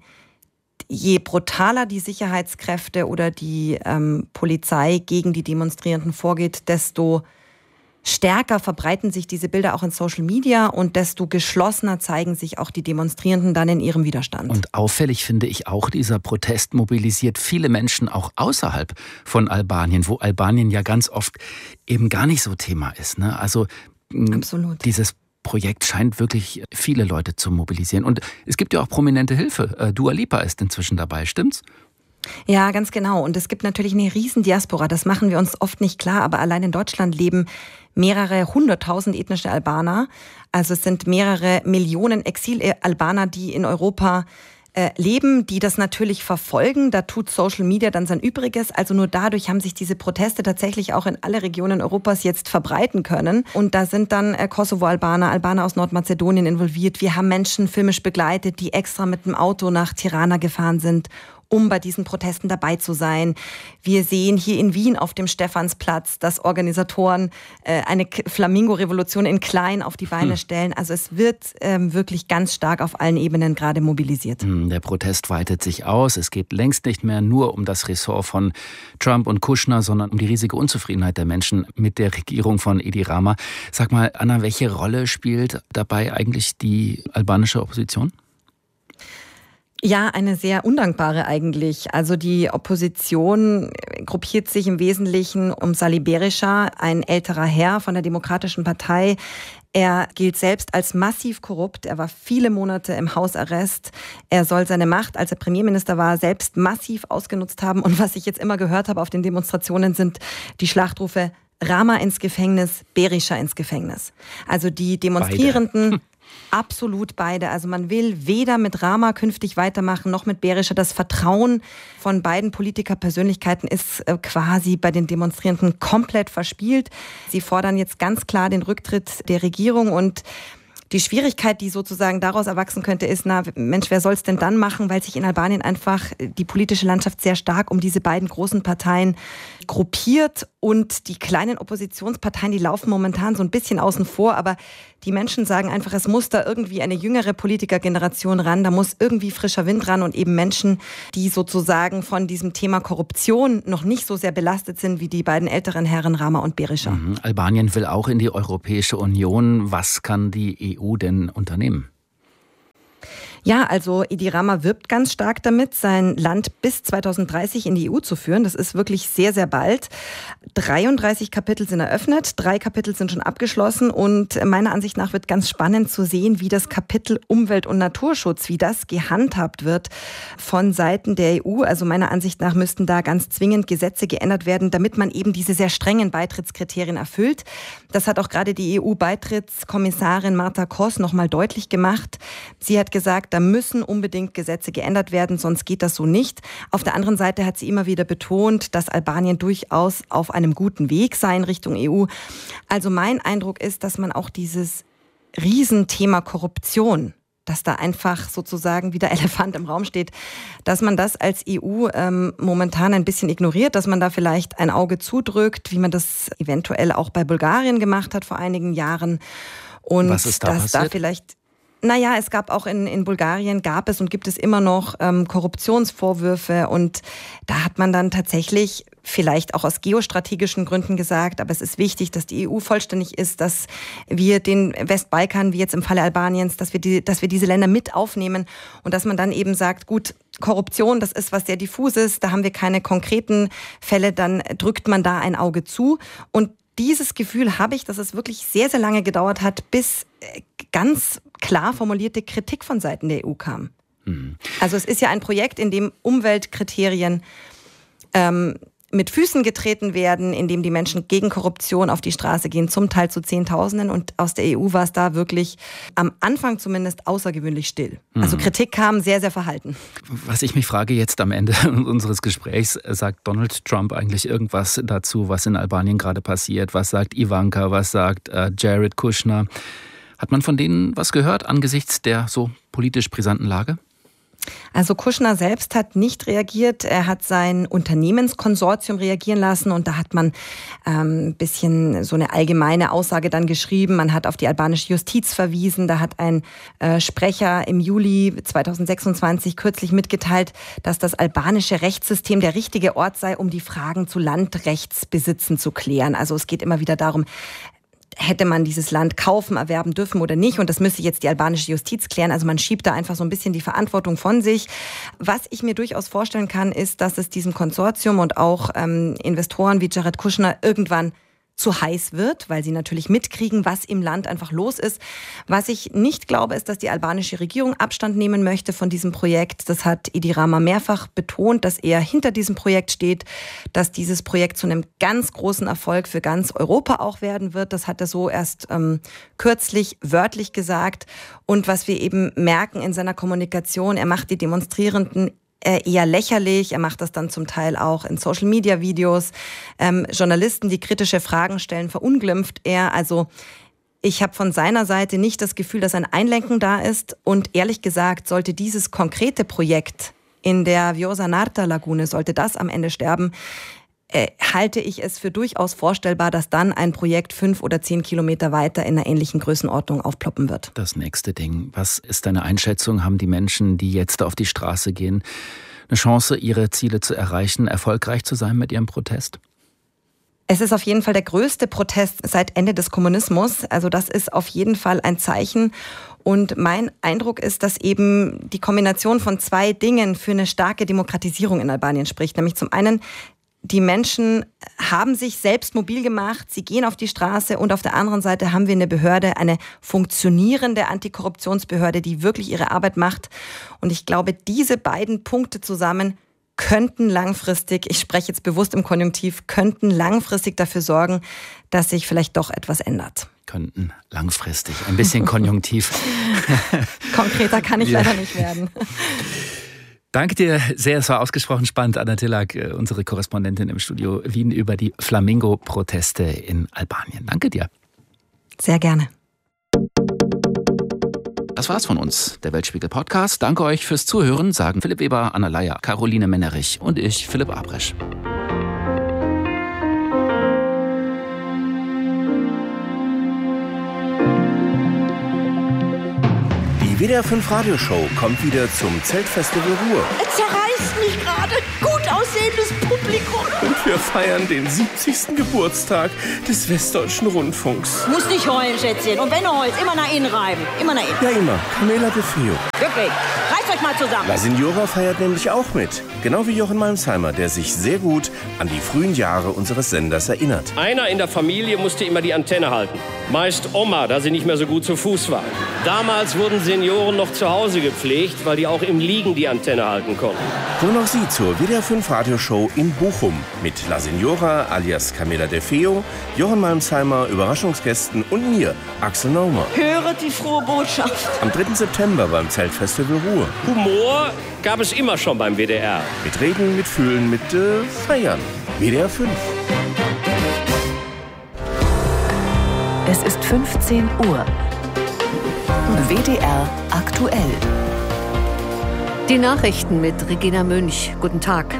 je brutaler die Sicherheitskräfte oder die ähm, Polizei gegen die Demonstrierenden vorgeht, desto stärker verbreiten sich diese Bilder auch in Social Media und desto geschlossener zeigen sich auch die Demonstrierenden dann in ihrem Widerstand. Und auffällig finde ich auch, dieser Protest mobilisiert viele Menschen auch außerhalb von Albanien, wo Albanien ja ganz oft eben gar nicht so Thema ist. Ne? Also Absolut. Dieses Projekt scheint wirklich viele Leute zu mobilisieren. Und es gibt ja auch prominente Hilfe. Dua Lipa ist inzwischen dabei, stimmt's? Ja, ganz genau. Und es gibt natürlich eine riesen Diaspora. Das machen wir uns oft nicht klar. Aber allein in Deutschland leben mehrere hunderttausend ethnische Albaner. Also es sind mehrere Millionen Exil-Albaner, die in Europa äh, leben, die das natürlich verfolgen. Da tut Social Media dann sein Übriges. Also nur dadurch haben sich diese Proteste tatsächlich auch in alle Regionen Europas jetzt verbreiten können. Und da sind dann äh, Kosovo-Albaner, Albaner aus Nordmazedonien involviert. Wir haben Menschen filmisch begleitet, die extra mit dem Auto nach Tirana gefahren sind, um bei diesen Protesten dabei zu sein. Wir sehen hier in Wien auf dem Stephansplatz, dass Organisatoren äh, eine Flamingo-Revolution in klein auf die Beine hm. stellen. Also es wird ähm, wirklich ganz stark auf allen Ebenen gerade mobilisiert. Der Protest weitet sich aus. Es geht längst nicht mehr nur um das Ressort von Trump und Kushner, sondern um die riesige Unzufriedenheit der Menschen mit der Regierung von Edi Rama. Sag mal, Anna, welche Rolle spielt dabei eigentlich die albanische Opposition? Ja, eine sehr undankbare eigentlich. Also die Opposition gruppiert sich im Wesentlichen um Sali Berisha, ein älterer Herr von der Demokratischen Partei. Er gilt selbst als massiv korrupt. Er war viele Monate im Hausarrest. Er soll seine Macht, als er Premierminister war, selbst massiv ausgenutzt haben. Und was ich jetzt immer gehört habe auf den Demonstrationen, sind die Schlachtrufe Rama ins Gefängnis, Berisha ins Gefängnis. Also die Demonstrierenden... Beide. Absolut beide. Also man will weder mit Rama künftig weitermachen, noch mit Berisha. Das Vertrauen von beiden Politikerpersönlichkeiten ist quasi bei den Demonstrierenden komplett verspielt. Sie fordern jetzt ganz klar den Rücktritt der Regierung und Die Schwierigkeit, die sozusagen daraus erwachsen könnte, ist, na Mensch, wer soll es denn dann machen, weil sich in Albanien einfach die politische Landschaft sehr stark um diese beiden großen Parteien gruppiert und die kleinen Oppositionsparteien, die laufen momentan so ein bisschen außen vor, aber die Menschen sagen einfach, es muss da irgendwie eine jüngere Politikergeneration ran, da muss irgendwie frischer Wind ran und eben Menschen, die sozusagen von diesem Thema Korruption noch nicht so sehr belastet sind wie die beiden älteren Herren Rama und Berisha. Mhm. Albanien will auch in die Europäische Union. Was kann die E U denn unternehmen? Ja, also Edi Rama wirbt ganz stark damit, sein Land bis zweitausenddreißig in die E U zu führen. Das ist wirklich sehr, sehr bald. dreiunddreißig Kapitel sind eröffnet, drei Kapitel sind schon abgeschlossen und meiner Ansicht nach wird ganz spannend zu sehen, wie das Kapitel Umwelt- und Naturschutz, wie das gehandhabt wird von Seiten der E U. Also meiner Ansicht nach müssten da ganz zwingend Gesetze geändert werden, damit man eben diese sehr strengen Beitrittskriterien erfüllt. Das hat auch gerade die E U-Beitrittskommissarin Marta Kroes nochmal deutlich gemacht. Sie hat gesagt, da müssen unbedingt Gesetze geändert werden, sonst geht das so nicht. Auf der anderen Seite hat sie immer wieder betont, dass Albanien durchaus auf einem guten Weg sei in Richtung E U. Also mein Eindruck ist, dass man auch dieses Riesenthema Korruption, dass da einfach sozusagen wie der Elefant im Raum steht, dass man das als E U ähm, momentan ein bisschen ignoriert, dass man da vielleicht ein Auge zudrückt, wie man das eventuell auch bei Bulgarien gemacht hat vor einigen Jahren. Und was ist da dass passiert? da vielleicht Naja, es gab auch in, in Bulgarien, gab es und gibt es immer noch ähm, Korruptionsvorwürfe und da hat man dann tatsächlich vielleicht auch aus geostrategischen Gründen gesagt, aber es ist wichtig, dass die E U vollständig ist, dass wir den Westbalkan, wie jetzt im Falle Albaniens, dass wir die, dass wir diese Länder mit aufnehmen und dass man dann eben sagt, gut, Korruption, das ist was sehr diffuses, da haben wir keine konkreten Fälle, dann drückt man da ein Auge zu und dieses Gefühl habe ich, dass es wirklich sehr, sehr lange gedauert hat, bis ganz klar formulierte Kritik von Seiten der E U kam. Mhm. Also es ist ja ein Projekt, in dem Umweltkriterien ähm, mit Füßen getreten werden, in dem die Menschen gegen Korruption auf die Straße gehen, zum Teil zu Zehntausenden. Und aus der E U war es da wirklich am Anfang zumindest außergewöhnlich still. Mhm. Also Kritik kam sehr, sehr verhalten. Was ich mich frage jetzt am Ende unseres Gesprächs, sagt Donald Trump eigentlich irgendwas dazu, was in Albanien gerade passiert? Was sagt Ivanka, was sagt äh, Jared Kushner? Hat man von denen was gehört angesichts der so politisch brisanten Lage? Also Kushner selbst hat nicht reagiert. Er hat sein Unternehmenskonsortium reagieren lassen und da hat man ähm, ein bisschen so eine allgemeine Aussage dann geschrieben. Man hat auf die albanische Justiz verwiesen. Da hat ein äh, Sprecher im Juli zweitausendsechsundzwanzig kürzlich mitgeteilt, dass das albanische Rechtssystem der richtige Ort sei, um die Fragen zu Landrechtsbesitzen zu klären. Also es geht immer wieder darum, hätte man dieses Land kaufen, erwerben dürfen oder nicht. Und das müsste jetzt die albanische Justiz klären. Also man schiebt da einfach so ein bisschen die Verantwortung von sich. Was ich mir durchaus vorstellen kann, ist, dass es diesem Konsortium und auch ähm, Investoren wie Jared Kushner irgendwann zu heiß wird, weil sie natürlich mitkriegen, was im Land einfach los ist. Was ich nicht glaube, ist, dass die albanische Regierung Abstand nehmen möchte von diesem Projekt. Das hat Edi Rama mehrfach betont, dass er hinter diesem Projekt steht, dass dieses Projekt zu einem ganz großen Erfolg für ganz Europa auch werden wird. Das hat er so erst ähm, kürzlich wörtlich gesagt. Und was wir eben merken in seiner Kommunikation, er macht die Demonstrierenden eher lächerlich. Er macht das dann zum Teil auch in Social-Media-Videos. Ähm, Journalisten, die kritische Fragen stellen, verunglimpft er. Also ich habe von seiner Seite nicht das Gefühl, dass ein Einlenken da ist. Und ehrlich gesagt, sollte dieses konkrete Projekt in der Vjosa-Narta-Lagune, sollte das am Ende sterben, äh, halte ich es für durchaus vorstellbar, dass dann ein Projekt fünf oder zehn Kilometer weiter in einer ähnlichen Größenordnung aufploppen wird. Das nächste Ding. Was ist deine Einschätzung? Haben die Menschen, die jetzt auf die Straße gehen, eine Chance, ihre Ziele zu erreichen, erfolgreich zu sein mit ihrem Protest? Es ist auf jeden Fall der größte Protest seit Ende des Kommunismus. Also das ist auf jeden Fall ein Zeichen. Und mein Eindruck ist, dass eben die Kombination von zwei Dingen für eine starke Demokratisierung in Albanien spricht. Nämlich zum einen, die Menschen haben sich selbst mobil gemacht, sie gehen auf die Straße und auf der anderen Seite haben wir eine Behörde, eine funktionierende Antikorruptionsbehörde, die wirklich ihre Arbeit macht. Und ich glaube, diese beiden Punkte zusammen könnten langfristig, ich spreche jetzt bewusst im Konjunktiv, könnten langfristig dafür sorgen, dass sich vielleicht doch etwas ändert. Könnten langfristig, ein bisschen konjunktiv. Konkreter kann ich ja. leider nicht werden. Danke dir sehr, es war ausgesprochen spannend. Anna Tillak, unsere Korrespondentin im Studio Wien, über die Flamingo-Proteste in Albanien. Danke dir. Sehr gerne. Das war's von uns, der Weltspiegel-Podcast. Danke euch fürs Zuhören, sagen Philipp Weber, Anna Leier, Caroline Mennerich und ich, Philipp Abrisch. Die W D R fünf Radioshow kommt wieder zum Zeltfestival Ruhr. Es zerreißt mich gerade. Gut aussehendes Publikum. Und wir feiern den siebzigsten Geburtstag des Westdeutschen Rundfunks. Muss nicht heulen, Schätzchen. Und wenn du heulst, immer nach innen reiben. Immer nach innen. Ja, immer. Camela de Feo. Wirklich. Reißt euch mal zusammen. La Signora feiert nämlich auch mit. Genau wie Jochen Malmsheimer, der sich sehr gut an die frühen Jahre unseres Senders erinnert. Einer in der Familie musste immer die Antenne halten. Meist Oma, da sie nicht mehr so gut zu Fuß war. Damals wurden Senioren noch zu Hause gepflegt, weil die auch im Liegen die Antenne halten konnten. Kommen auch Sie zur W D R fünf Radioshow in Bochum mit La Signora alias Camela de Feo, Jochen Malmsheimer, Überraschungsgästen und mir, Axel Naumer. Höret die frohe Botschaft. Am dritten September beim Zeltfestival Ruhr. Humor gab es immer schon beim W D R. Mit Reden, mit Fühlen, mit äh, Feiern. W D R fünf. Es ist fünfzehn Uhr. W D R aktuell. Die Nachrichten mit Regina Münch. Guten Tag.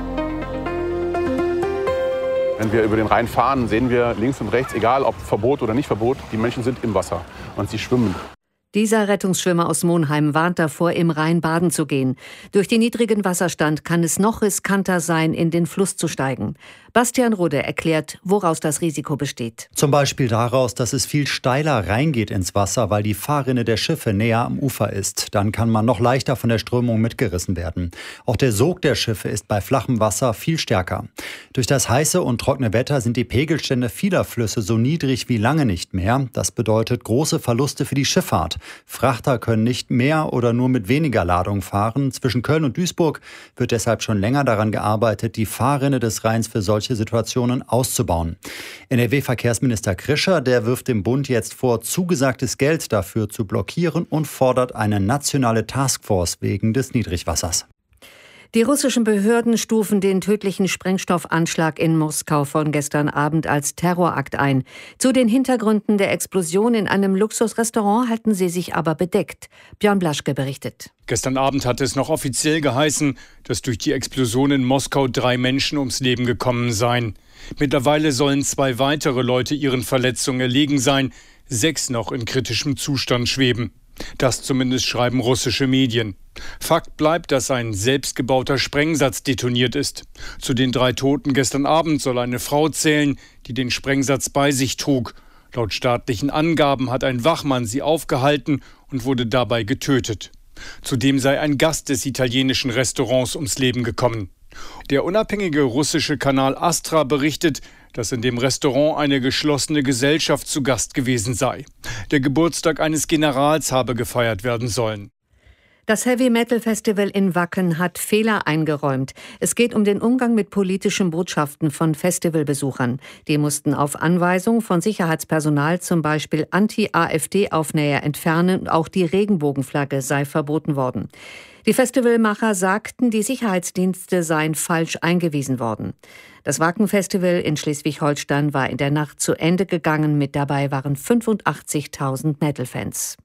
Wenn wir über den Rhein fahren, sehen wir links und rechts, egal ob Verbot oder nicht Verbot, die Menschen sind im Wasser und sie schwimmen. Dieser Rettungsschwimmer aus Monheim warnt davor, im Rhein baden zu gehen. Durch den niedrigen Wasserstand kann es noch riskanter sein, in den Fluss zu steigen. Bastian Rudde erklärt, woraus das Risiko besteht. Zum Beispiel daraus, dass es viel steiler reingeht ins Wasser, weil die Fahrrinne der Schiffe näher am Ufer ist. Dann kann man noch leichter von der Strömung mitgerissen werden. Auch der Sog der Schiffe ist bei flachem Wasser viel stärker. Durch das heiße und trockene Wetter sind die Pegelstände vieler Flüsse so niedrig wie lange nicht mehr. Das bedeutet große Verluste für die Schifffahrt. Frachter können nicht mehr oder nur mit weniger Ladung fahren. Zwischen Köln und Duisburg wird deshalb schon länger daran gearbeitet, die Fahrrinne des Rheins für solche Situationen auszubauen. N R W-Verkehrsminister Krischer, der wirft dem Bund jetzt vor, zugesagtes Geld dafür zu blockieren und fordert eine nationale Taskforce wegen des Niedrigwassers. Die russischen Behörden stufen den tödlichen Sprengstoffanschlag in Moskau von gestern Abend als Terrorakt ein. Zu den Hintergründen der Explosion in einem Luxusrestaurant halten sie sich aber bedeckt. Björn Blaschke berichtet. Gestern Abend hatte es noch offiziell geheißen, dass durch die Explosion in Moskau drei Menschen ums Leben gekommen seien. Mittlerweile sollen zwei weitere Leute ihren Verletzungen erlegen sein, sechs noch in kritischem Zustand schweben. Das zumindest schreiben russische Medien. Fakt bleibt, dass ein selbstgebauter Sprengsatz detoniert ist. Zu den drei Toten gestern Abend soll eine Frau zählen, die den Sprengsatz bei sich trug. Laut staatlichen Angaben hat ein Wachmann sie aufgehalten und wurde dabei getötet. Zudem sei ein Gast des italienischen Restaurants ums Leben gekommen. Der unabhängige russische Kanal Astra berichtet, dass in dem Restaurant eine geschlossene Gesellschaft zu Gast gewesen sei. Der Geburtstag eines Generals habe gefeiert werden sollen. Das Heavy-Metal-Festival in Wacken hat Fehler eingeräumt. Es geht um den Umgang mit politischen Botschaften von Festivalbesuchern. Die mussten auf Anweisung von Sicherheitspersonal zum Beispiel Anti-A f D-Aufnäher entfernen und auch die Regenbogenflagge sei verboten worden. Die Festivalmacher sagten, die Sicherheitsdienste seien falsch eingewiesen worden. Das Wacken-Festival in Schleswig-Holstein war in der Nacht zu Ende gegangen. Mit dabei waren fünfundachtzigtausend Metal-Fans.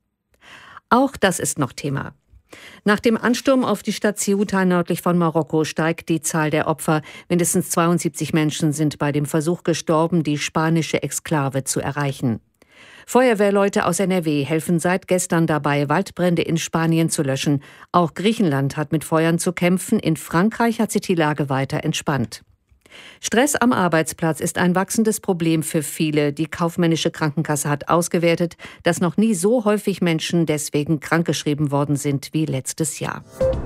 Auch das ist noch Thema. Nach dem Ansturm auf die Stadt Ceuta nördlich von Marokko steigt die Zahl der Opfer. Mindestens zweiundsiebzig Menschen sind bei dem Versuch gestorben, die spanische Exklave zu erreichen. Feuerwehrleute aus N R W helfen seit gestern dabei, Waldbrände in Spanien zu löschen. Auch Griechenland hat mit Feuern zu kämpfen. In Frankreich hat sich die Lage weiter entspannt. Stress am Arbeitsplatz ist ein wachsendes Problem für viele. Die kaufmännische Krankenkasse hat ausgewertet, dass noch nie so häufig Menschen deswegen krankgeschrieben worden sind wie letztes Jahr.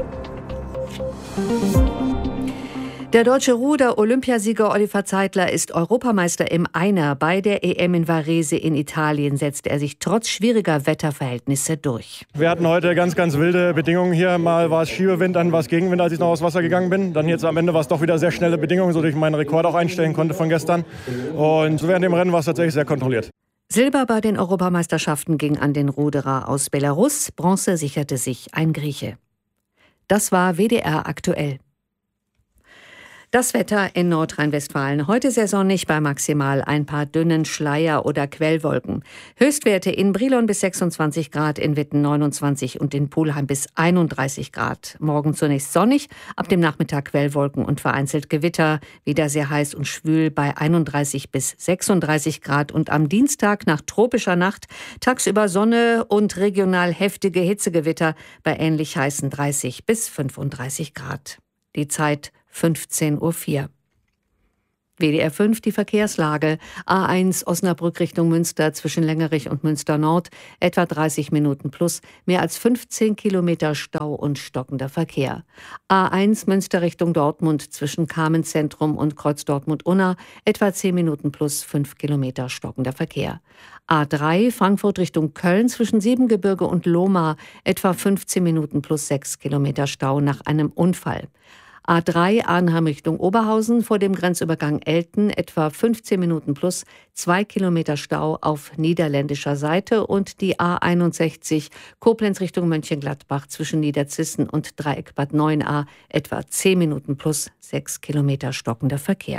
Der deutsche Ruder-Olympiasieger Oliver Zeitler ist Europameister im Einer. Bei der E M in Varese in Italien setzte er sich trotz schwieriger Wetterverhältnisse durch. Wir hatten heute ganz, ganz wilde Bedingungen hier. Mal war es Schiebewind, dann war es Gegenwind, als ich noch aufs Wasser gegangen bin. Dann jetzt am Ende war es doch wieder sehr schnelle Bedingungen, sodass ich meinen Rekord auch einstellen konnte von gestern. Und während dem Rennen war es tatsächlich sehr kontrolliert. Silber bei den Europameisterschaften ging an den Ruderer aus Belarus. Bronze sicherte sich ein Grieche. Das war W D R aktuell. Das Wetter in Nordrhein-Westfalen. Heute sehr sonnig bei maximal ein paar dünnen Schleier- oder Quellwolken. Höchstwerte in Brilon bis sechsundzwanzig Grad, in Witten neunundzwanzig und in Pulheim bis einunddreißig Grad. Morgen zunächst sonnig, ab dem Nachmittag Quellwolken und vereinzelt Gewitter. Wieder sehr heiß und schwül bei einunddreißig bis sechsunddreißig Grad. Und am Dienstag nach tropischer Nacht tagsüber Sonne und regional heftige Hitzegewitter bei ähnlich heißen dreißig bis fünfunddreißig Grad. Die Zeit fünfzehn Uhr vier. W D R fünf, die Verkehrslage. A eins Osnabrück Richtung Münster zwischen Längerich und Münster Nord. Etwa dreißig Minuten plus. Mehr als fünfzehn Kilometer Stau und stockender Verkehr. A eins Münster Richtung Dortmund zwischen Kamenz-Zentrum und Kreuz Dortmund-Unna. Etwa zehn Minuten plus fünf Kilometer stockender Verkehr. A drei Frankfurt Richtung Köln zwischen Siebengebirge und Lohmar. Etwa fünfzehn Minuten plus sechs Kilometer Stau nach einem Unfall. A drei Arnhem Richtung Oberhausen vor dem Grenzübergang Elten etwa fünfzehn Minuten plus zwei Kilometer Stau auf niederländischer Seite und die A einundsechzig Koblenz Richtung Mönchengladbach zwischen Niederzissen und Dreieck Bad neun a etwa zehn Minuten plus sechs Kilometer stockender Verkehr.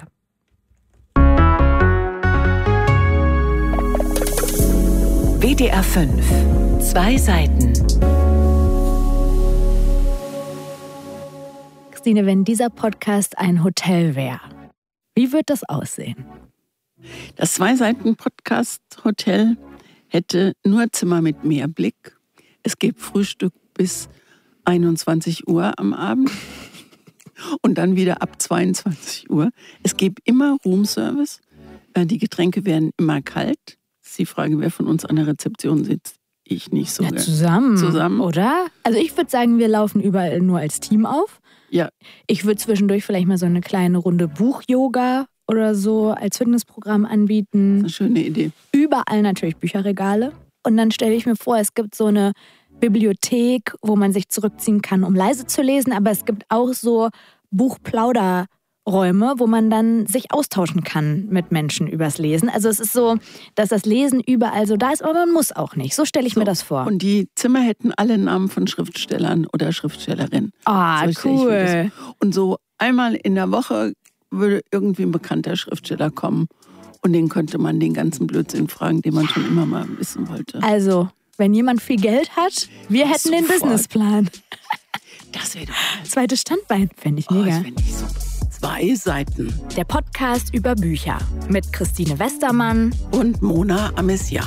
W D R fünf. Zwei Seiten. Christine, wenn dieser Podcast ein Hotel wäre, wie würde das aussehen? Das Zwei-Seiten-Podcast-Hotel hätte nur Zimmer mit Meerblick. Es gäbe Frühstück bis einundzwanzig Uhr am Abend und dann wieder ab zweiundzwanzig Uhr. Es gäbe immer Roomservice. Die Getränke werden immer kalt. Das ist die Frage, wer von uns an der Rezeption sitzt. Ich nicht so. Ja, zusammen, zusammen, oder? Also ich würde sagen, wir laufen überall nur als Team auf. Ja. Ich würde zwischendurch vielleicht mal so eine kleine Runde Buch-Yoga oder so als Fitnessprogramm anbieten. Das ist eine schöne Idee. Überall natürlich Bücherregale. Und dann stelle ich mir vor, es gibt so eine Bibliothek, wo man sich zurückziehen kann, um leise zu lesen. Aber es gibt auch so Buchplauderräume, wo man dann sich austauschen kann mit Menschen übers Lesen. Also es ist so, dass das Lesen überall so da ist, aber man muss auch nicht. So stelle ich so, mir das vor. Und die Zimmer hätten alle Namen von Schriftstellern oder Schriftstellerinnen. Ah, so cool. Und so einmal in der Woche würde irgendwie ein bekannter Schriftsteller kommen. Und den könnte man den ganzen Blödsinn fragen, den man schon immer mal wissen wollte. Also, wenn jemand viel Geld hat, wir hätten Sofort. Den Businessplan. Das wäre doch geil. Zweites Standbein, fände ich mega. Oh, das fände ich super. Zwei Seiten. Der Podcast über Bücher mit Christine Westermann und Mona Amessian.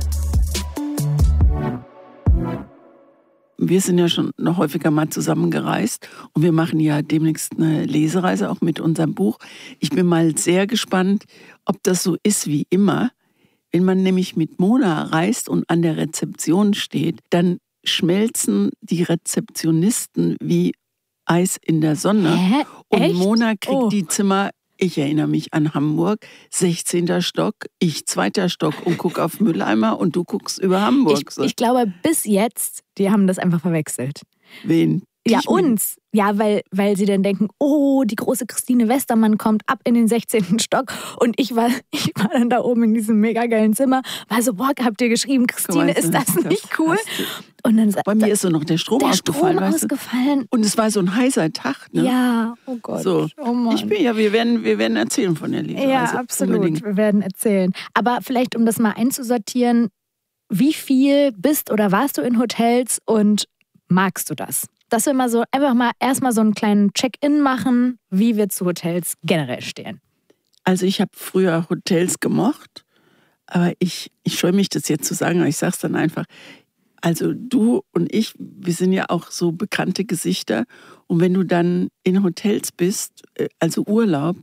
Wir sind ja schon noch häufiger mal zusammengereist und wir machen ja demnächst eine Lesereise auch mit unserem Buch. Ich bin mal sehr gespannt, ob das so ist wie immer. Wenn man nämlich mit Mona reist und an der Rezeption steht, dann schmelzen die Rezeptionisten wie Eis in der Sonne. Hä? Und Echt? Mona kriegt Oh. die Zimmer, ich erinnere mich an Hamburg, sechzehnter Stock, ich zweiter Stock und gucke auf Mülleimer und du guckst über Hamburg. Ich, ich glaube, bis jetzt, die haben das einfach verwechselt. Wen? Ja, Ich mit- uns. Ja, weil, weil sie dann denken, oh, die große Christine Westermann kommt ab in den sechzehnten Stock. Und ich war, ich war dann da oben in diesem mega geilen Zimmer. War so, boah, habt ihr geschrieben, Christine, Weißt du, ist das das nicht cool? hast du- Und dann Bei mir ist so noch der Strom der ausgefallen. Strom weißt du? ausgefallen. Und es war so ein heißer Tag. Ne? Ja, oh Gott. So. Oh Mann. Ich bin ja, wir werden, wir werden erzählen von der Lesereise. Ja, absolut. Unbedingt. Wir werden erzählen. Aber vielleicht, um das mal einzusortieren, wie viel bist oder warst du in Hotels und magst du das? Dass wir mal so einfach mal erstmal so einen kleinen Check-in machen, wie wir zu Hotels generell stehen. Also ich habe früher Hotels gemocht, aber ich, ich scheue mich das jetzt zu sagen, aber ich sage es dann einfach. Also du und ich, wir sind ja auch so bekannte Gesichter. Und wenn du dann in Hotels bist, äh, also Urlaub,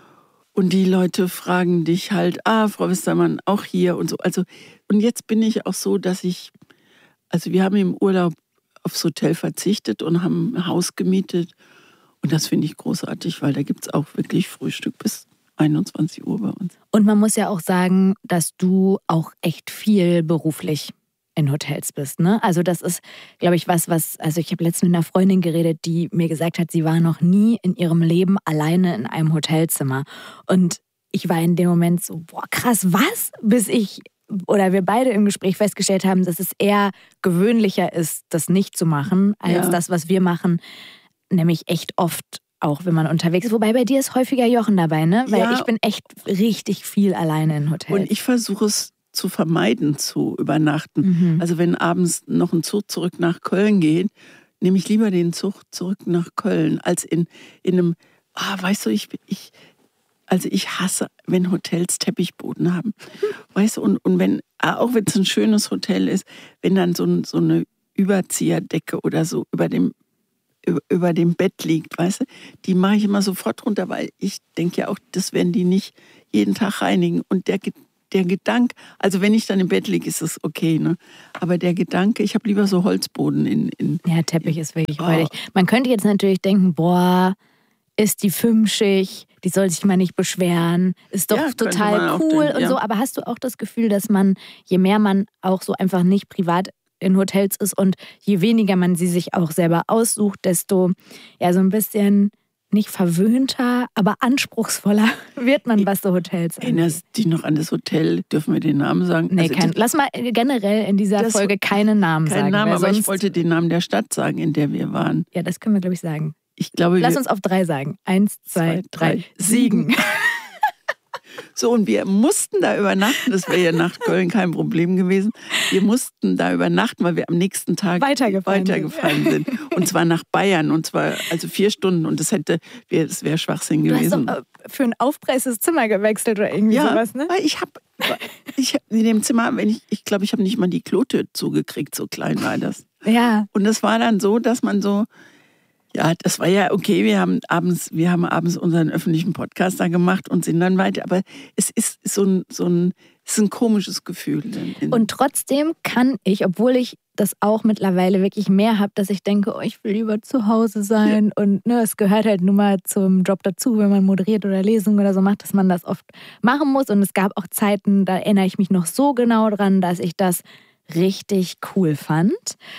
und die Leute fragen dich halt, ah, Frau Westermann, auch hier und so. Also, und jetzt bin ich auch so, dass ich, also wir haben im Urlaub aufs Hotel verzichtet und haben ein Haus gemietet. Und das finde ich großartig, weil da gibt es auch wirklich Frühstück bis einundzwanzig Uhr bei uns. Und man muss ja auch sagen, dass du auch echt viel beruflich in Hotels bist, ne? Also das ist, glaube ich, was, was, also ich habe letztens mit einer Freundin geredet, die mir gesagt hat, sie war noch nie in ihrem Leben alleine in einem Hotelzimmer. Und ich war in dem Moment so, boah, krass, was? Bis ich oder wir beide im Gespräch festgestellt haben, dass es eher gewöhnlicher ist, das nicht zu machen, als Ja. das, was wir machen, nämlich echt oft auch wenn man unterwegs ist. Wobei bei dir ist häufiger Jochen dabei, ne? Weil Ja. ich bin echt richtig viel alleine in Hotels. Und ich versuche es zu vermeiden, zu übernachten. Mhm. Also wenn abends noch ein Zug zurück nach Köln geht, nehme ich lieber den Zug zurück nach Köln, als in, in einem, ah, weißt du, ich, ich, also ich hasse, wenn Hotels Teppichboden haben. Weißt du, und, und wenn, auch wenn es ein schönes Hotel ist, wenn dann so, ein, so eine Überzieherdecke oder so über dem, über, über dem Bett liegt, weißt du, die mache ich immer sofort runter, weil ich denke ja auch, das werden die nicht jeden Tag reinigen. Und der Der Gedanke, also wenn ich dann im Bett liege, ist es okay, ne? Aber der Gedanke, ich habe lieber so Holzboden in... in ja, Teppich ist wirklich Oh. räudig. Man könnte jetzt natürlich denken, boah, ist die fünfschig, die soll sich mal nicht beschweren, ist doch Ja, könnte man total auch cool denken, und ja. so. Aber hast du auch das Gefühl, dass man, je mehr man auch so einfach nicht privat in Hotels ist und je weniger man sie sich auch selber aussucht, desto ja so ein bisschen... nicht verwöhnter, aber anspruchsvoller wird man, was so Hotels angeht. Erinnerst du dich noch an das Hotel? Dürfen wir den Namen sagen? Nee, Also kein, das- lass mal generell in dieser das- Folge keinen Namen Keinen sagen. Namen, weil aber ich sonst, wollte den Namen der Stadt sagen, in der wir waren. ja, das können wir, glaube ich, sagen. Ich glaube, Lass wir, uns auf drei sagen. Eins, zwei, drei. Siegen. So, und wir mussten da übernachten. Das wäre ja nach Köln kein Problem gewesen. Wir mussten da übernachten, weil wir am nächsten Tag Weitergefahren weitergefahren sind. Und zwar nach Bayern. Und zwar also vier Stunden. Und das hätte, wär- das wäre Schwachsinn Du hast gewesen. doch äh, für ein Aufpreis das Zimmer gewechselt oder irgendwie Ja, sowas, ne? weil ich habe ich hab in dem Zimmer, wenn ich, ich glaube, ich habe nicht mal die Klotür zugekriegt, so klein war das. Ja. Und das war dann so, dass man so, ja, das war ja okay, wir haben abends, wir haben abends unseren öffentlichen Podcast da gemacht und sind dann weiter, aber es ist so ein, so ein, es ist ein komisches Gefühl. Und trotzdem kann ich, obwohl ich das auch mittlerweile wirklich mehr habe, dass ich denke, oh, ich will lieber zu Hause sein und ne, es gehört halt nun mal zum Job dazu, wenn man moderiert oder Lesungen oder so macht, dass man das oft machen muss. Und es gab auch Zeiten, da erinnere ich mich noch so genau dran, dass ich das richtig cool fand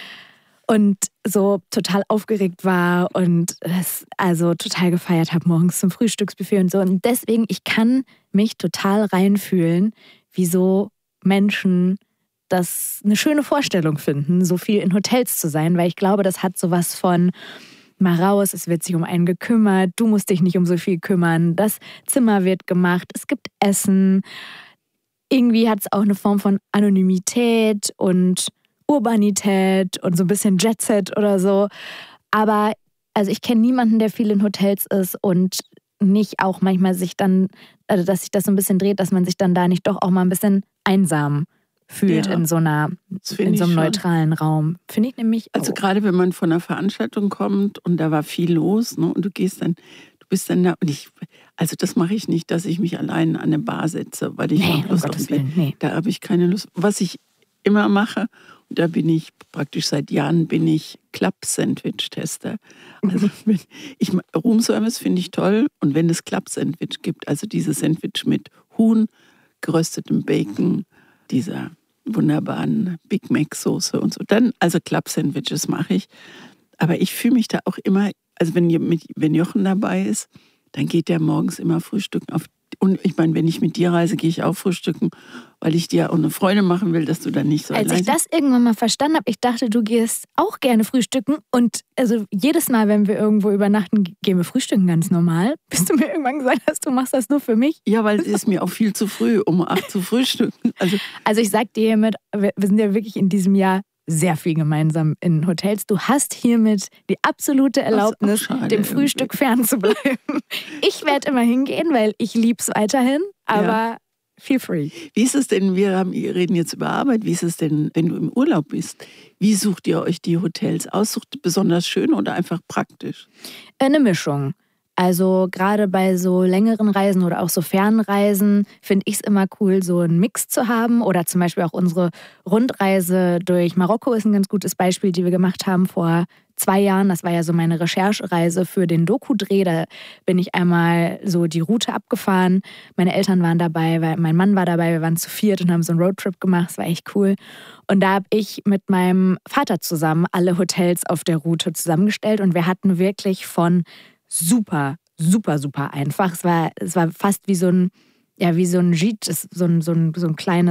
und so total aufgeregt war und das also total gefeiert habe morgens zum Frühstücksbuffet und so. Und deswegen, ich kann mich total reinfühlen, wie so Menschen das eine schöne Vorstellung finden, so viel in Hotels zu sein, weil ich glaube, das hat sowas von mal raus, es wird sich um einen gekümmert, du musst dich nicht um so viel kümmern, das Zimmer wird gemacht, es gibt Essen. Irgendwie hat es auch eine Form von Anonymität und Urbanität und so ein bisschen Jetset oder so. Aber also ich kenne niemanden, der viel in Hotels ist und nicht auch manchmal sich dann, also dass sich das so ein bisschen dreht, dass man sich dann da nicht doch auch mal ein bisschen einsam fühlt Ja, in so einer, das find in so einem ich schon. neutralen Raum. Finde ich nämlich auch. Also gerade wenn man von einer Veranstaltung kommt und da war viel los, ne, und du gehst dann, du bist dann da und ich, also das mache ich nicht, dass ich mich allein an eine Bar setze, weil ich Nee, hab um Lust auf Gottes ein Bier. Willen, nee. Da habe ich keine Lust. Was ich immer mache, und da bin ich praktisch seit Jahren, bin ich Club-Sandwich-Tester. Also wenn ich, Roomservice finde ich toll und wenn es Club-Sandwich gibt, also dieses Sandwich mit Huhn, geröstetem Bacon, dieser wunderbaren Big Mac-Soße und so. Dann, also Club-Sandwiches mache ich. Aber ich fühle mich da auch immer, also wenn, mit, wenn Jochen dabei ist, dann geht der morgens immer frühstücken. Auf, und ich meine, wenn ich mit dir reise, gehe ich auch frühstücken, weil ich dir auch eine Freude machen will, dass du dann nicht so Als allein ich das irgendwann mal verstanden habe, ich dachte, du gehst auch gerne frühstücken und also jedes Mal, wenn wir irgendwo übernachten, gehen wir frühstücken ganz normal. Bis du mir irgendwann gesagt hast, du machst das nur für mich. Ja, weil es ist mir auch viel zu früh, um acht zu frühstücken. Also, Also ich sag dir hiermit, wir wir sind ja wirklich in diesem Jahr sehr viel gemeinsam in Hotels. Du hast hiermit die absolute Erlaubnis, schade dem Frühstück fernzubleiben. Ich werde immer hingehen, weil ich lieb's weiterhin, aber Ja. feel free. wie ist es denn, wir, haben, wir reden jetzt über Arbeit, wie ist es denn, wenn du im Urlaub bist? Wie sucht ihr euch die Hotels aus? Sucht ihr besonders schön oder einfach praktisch? Eine Mischung. Also gerade bei so längeren Reisen oder auch so Fernreisen finde ich es immer cool, so einen Mix zu haben. Oder zum Beispiel auch unsere Rundreise durch Marokko ist ein ganz gutes Beispiel, die wir gemacht haben vor zwei Jahren. Das war ja so meine Recherchereise für den Doku-Dreh. Da bin ich einmal so die Route abgefahren. Meine Eltern waren dabei, weil mein Mann war dabei. Wir waren zu viert und haben so einen Roadtrip gemacht. Das war echt cool. Und da habe ich mit meinem Vater zusammen alle Hotels auf der Route zusammengestellt. Und wir hatten wirklich von super, super, super einfach. Es war, es war fast wie so ein, ja, wie so ein Gîte, so ein, so ein, so ein kleines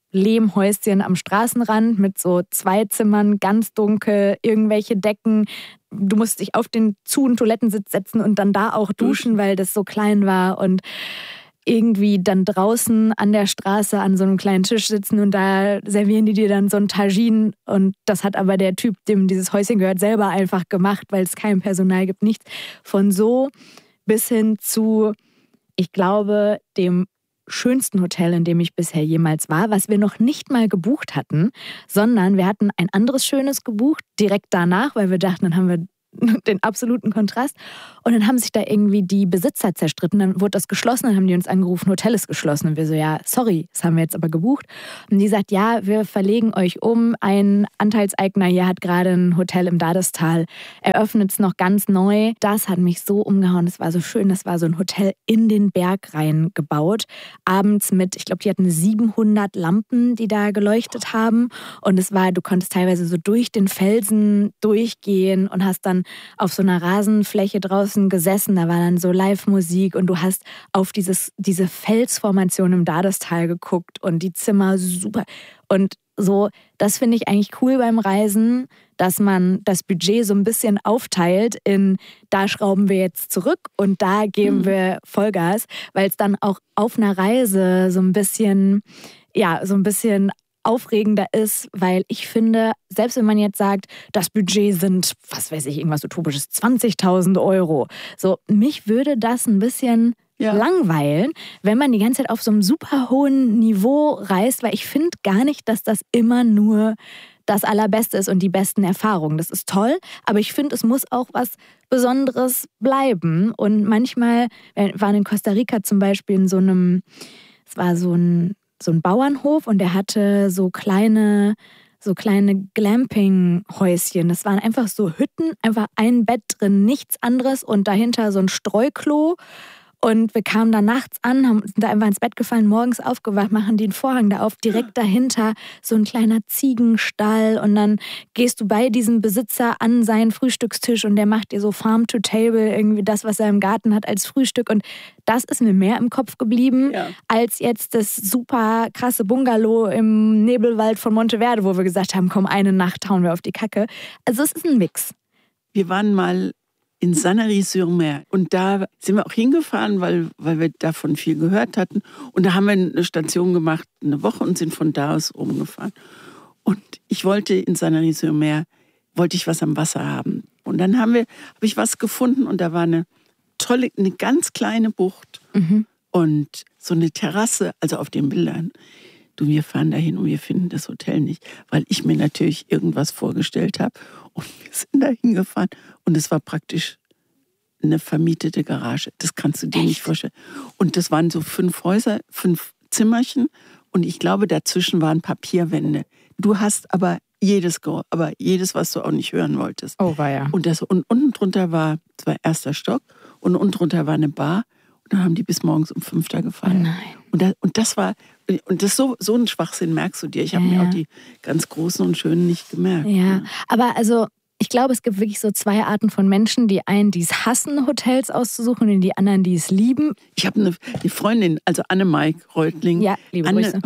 Lehmhäuschen am Straßenrand mit so zwei Zimmern, ganz dunkel, irgendwelche Decken. Du musst dich auf den zu- und Toilettensitz setzen und dann da auch duschen, weil das so klein war und irgendwie dann draußen an der Straße an so einem kleinen Tisch sitzen und da servieren die dir dann so ein Tagine und das hat aber der Typ, dem dieses Häuschen gehört, selber einfach gemacht, weil es kein Personal gibt, nichts. Von so bis hin zu, ich glaube, dem schönsten Hotel, in dem ich bisher jemals war, was wir noch nicht mal gebucht hatten, sondern wir hatten ein anderes schönes gebucht, direkt danach, weil wir dachten, dann haben wir den absoluten Kontrast. Und dann haben sich da irgendwie die Besitzer zerstritten. Dann wurde das geschlossen, dann haben die uns angerufen, Hotel ist geschlossen. Und wir so, ja, sorry, das haben wir jetzt aber gebucht. Und die sagt, ja, wir verlegen euch um. Ein Anteilseigner hier hat gerade ein Hotel im Dadestal. Eröffnet es noch ganz neu. Das hat mich so umgehauen. Das war so schön. Das war so ein Hotel in den Berg rein gebaut. Abends mit, ich glaube, die hatten siebenhundert Lampen, die da geleuchtet haben. Und es war, du konntest teilweise so durch den Felsen durchgehen und hast dann auf so einer Rasenfläche draußen gesessen, da war dann so Live-Musik und du hast auf dieses, diese Felsformation im Dadestal geguckt und die Zimmer super. Und so, das finde ich eigentlich cool beim Reisen, dass man das Budget so ein bisschen aufteilt in, da schrauben wir jetzt zurück und da geben mhm. wir Vollgas, weil es dann auch auf einer Reise so ein bisschen, ja, so ein bisschen aufregender ist, weil ich finde, selbst wenn man jetzt sagt, das Budget sind, was weiß ich, irgendwas Utopisches, zwanzigtausend Euro. So, mich würde das ein bisschen ja. langweilen, wenn man die ganze Zeit auf so einem super hohen Niveau reist, weil ich finde gar nicht, dass das immer nur das Allerbeste ist und die besten Erfahrungen. Das ist toll, aber ich finde, es muss auch was Besonderes bleiben. Und manchmal, wir waren in Costa Rica zum Beispiel in so einem, es war so ein so ein Bauernhof und der hatte so kleine, so kleine Glamping-Häuschen. Das waren einfach so Hütten, einfach ein Bett drin, nichts anderes und dahinter so ein Streuklo. Und wir kamen da nachts an, haben, sind da einfach ins Bett gefallen, morgens aufgewacht, machen den Vorhang da auf, direkt dahinter so ein kleiner Ziegenstall und dann gehst du bei diesem Besitzer an seinen Frühstückstisch und der macht dir so Farm to Table, irgendwie das, was er im Garten hat als Frühstück und das ist mir mehr im Kopf geblieben, ja. als jetzt das super krasse Bungalow im Nebelwald von Monteverde, wo wir gesagt haben, komm, eine Nacht hauen wir auf die Kacke. Also es ist ein Mix. Wir waren mal in Sanary-sur-Mer. Und da sind wir auch hingefahren, weil, weil wir davon viel gehört hatten. Und da haben wir eine Station gemacht, eine Woche, und sind von da aus rumgefahren. Und ich wollte in Sanary-sur-Mer, wollte ich was am Wasser haben. Und dann haben wir, habe ich was gefunden und da war eine tolle, eine ganz kleine Bucht mhm. und so eine Terrasse, also auf den Bildern. Du, wir fahren dahin und wir finden das Hotel nicht, weil ich mir natürlich irgendwas vorgestellt habe. Und wir sind da hingefahren und es war praktisch eine vermietete Garage. Das kannst du dir Echt? nicht vorstellen. Und das waren so fünf Häuser, fünf Zimmerchen und ich glaube, dazwischen waren Papierwände. Du hast aber jedes, aber jedes, was du auch nicht hören wolltest. Oh, war ja. Und, das, und unten drunter war, das war erster Stock und unten drunter war eine Bar. Und dann haben die bis morgens um fünf da gefeiert. Oh nein. Und, da, und das war, und das so, so ein Schwachsinn merkst du dir. Ich habe ja, mir auch die ganz großen und schönen nicht gemerkt. Ja, ja. Aber also ich glaube, es gibt wirklich so zwei Arten von Menschen. Die einen, die es hassen, Hotels auszusuchen und die anderen, die es lieben. Ich habe eine die Freundin, also Anne-Maik Reutling. Ja, liebe Anne, Grüße.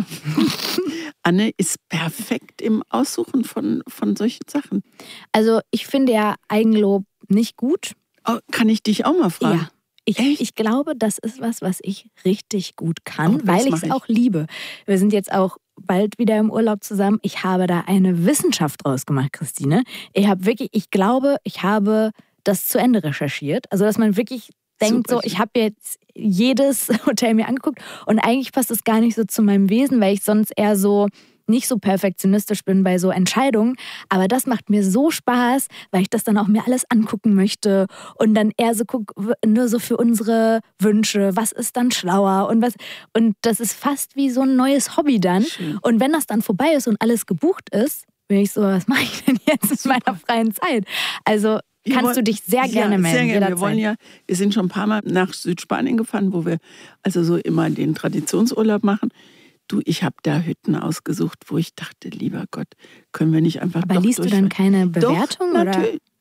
Anne ist perfekt im Aussuchen von, von solchen Sachen. Also ich finde ja Eigenlob nicht gut. Oh, kann ich dich auch mal fragen? Ja. Ich, ich glaube, das ist was, was ich richtig gut kann, oh, weil ich es auch liebe. Wir sind jetzt auch bald wieder im Urlaub zusammen. Ich habe da eine Wissenschaft draus gemacht, Christine. Ich habe wirklich, ich glaube, ich habe das zu Ende recherchiert. Also, dass man wirklich denkt, Super. so, ich habe jetzt jedes Hotel mir angeguckt und eigentlich passt es gar nicht so zu meinem Wesen, weil ich sonst eher so nicht so perfektionistisch bin bei so Entscheidungen, aber das macht mir so Spaß, weil ich das dann auch mir alles angucken möchte und dann eher so gucke, nur so für unsere Wünsche, was ist dann schlauer und was, und das ist fast wie so ein neues Hobby dann. Schön. Und wenn das dann vorbei ist und alles gebucht ist, bin ich so, was mache ich denn jetzt in meiner freien Zeit? Also kannst wollen, du dich sehr gerne ja, melden. Sehr gerne. Wir wollen ja, wir sind schon ein paar Mal nach Südspanien gefahren, wo wir also so immer den Traditionsurlaub machen. Du, ich habe da Hütten ausgesucht, wo ich dachte, lieber Gott, können wir nicht einfach Aber doch liest du dann keine Bewertung? Doch, oder? Natürlich.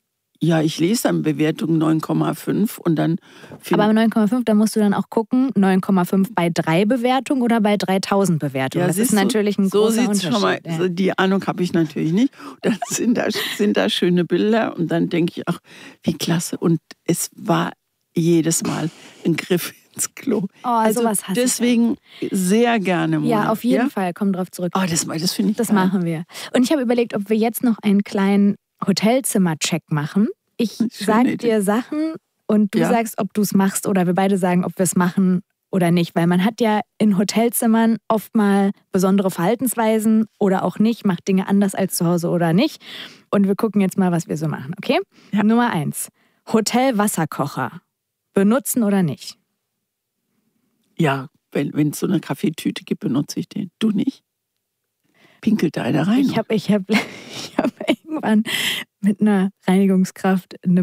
Ja, ich lese dann Bewertung neun Komma fünf und dann... Aber bei neun Komma fünf, da musst du dann auch gucken, neun Komma fünf bei drei Bewertungen oder bei dreitausend Bewertungen. Ja, das ist natürlich ein so großer sieht's Unterschied. Schon mal, ja. so die Ahnung habe ich natürlich nicht. Dann sind da, sind da schöne Bilder und dann denke ich, ach, wie klasse. Und es war jedes Mal ein Griff ins Klo. Oh, also sowas hasse deswegen ich sehr gerne, Mona. Ja, auf jeden ja? Fall, komm drauf zurück. Oh, das, das finde ich Das geil. machen wir. Und ich habe überlegt, ob wir jetzt noch einen kleinen Hotelzimmer-Check machen. Ich sage dir Sachen und du Ja. sagst, ob du es machst oder wir beide sagen, ob wir es machen oder nicht. Weil man hat ja in Hotelzimmern oft mal besondere Verhaltensweisen oder auch nicht, macht Dinge anders als zu Hause oder nicht. Und wir gucken jetzt mal, was wir so machen, okay? Ja. Nummer eins. Hotel-Wasserkocher. Benutzen oder nicht? Ja, wenn es so eine Kaffeetüte gibt, benutze ich den. Du nicht? Pinkelt da einer rein? Ich habe ich hab, ich hab irgendwann mit einer Reinigungskraft eine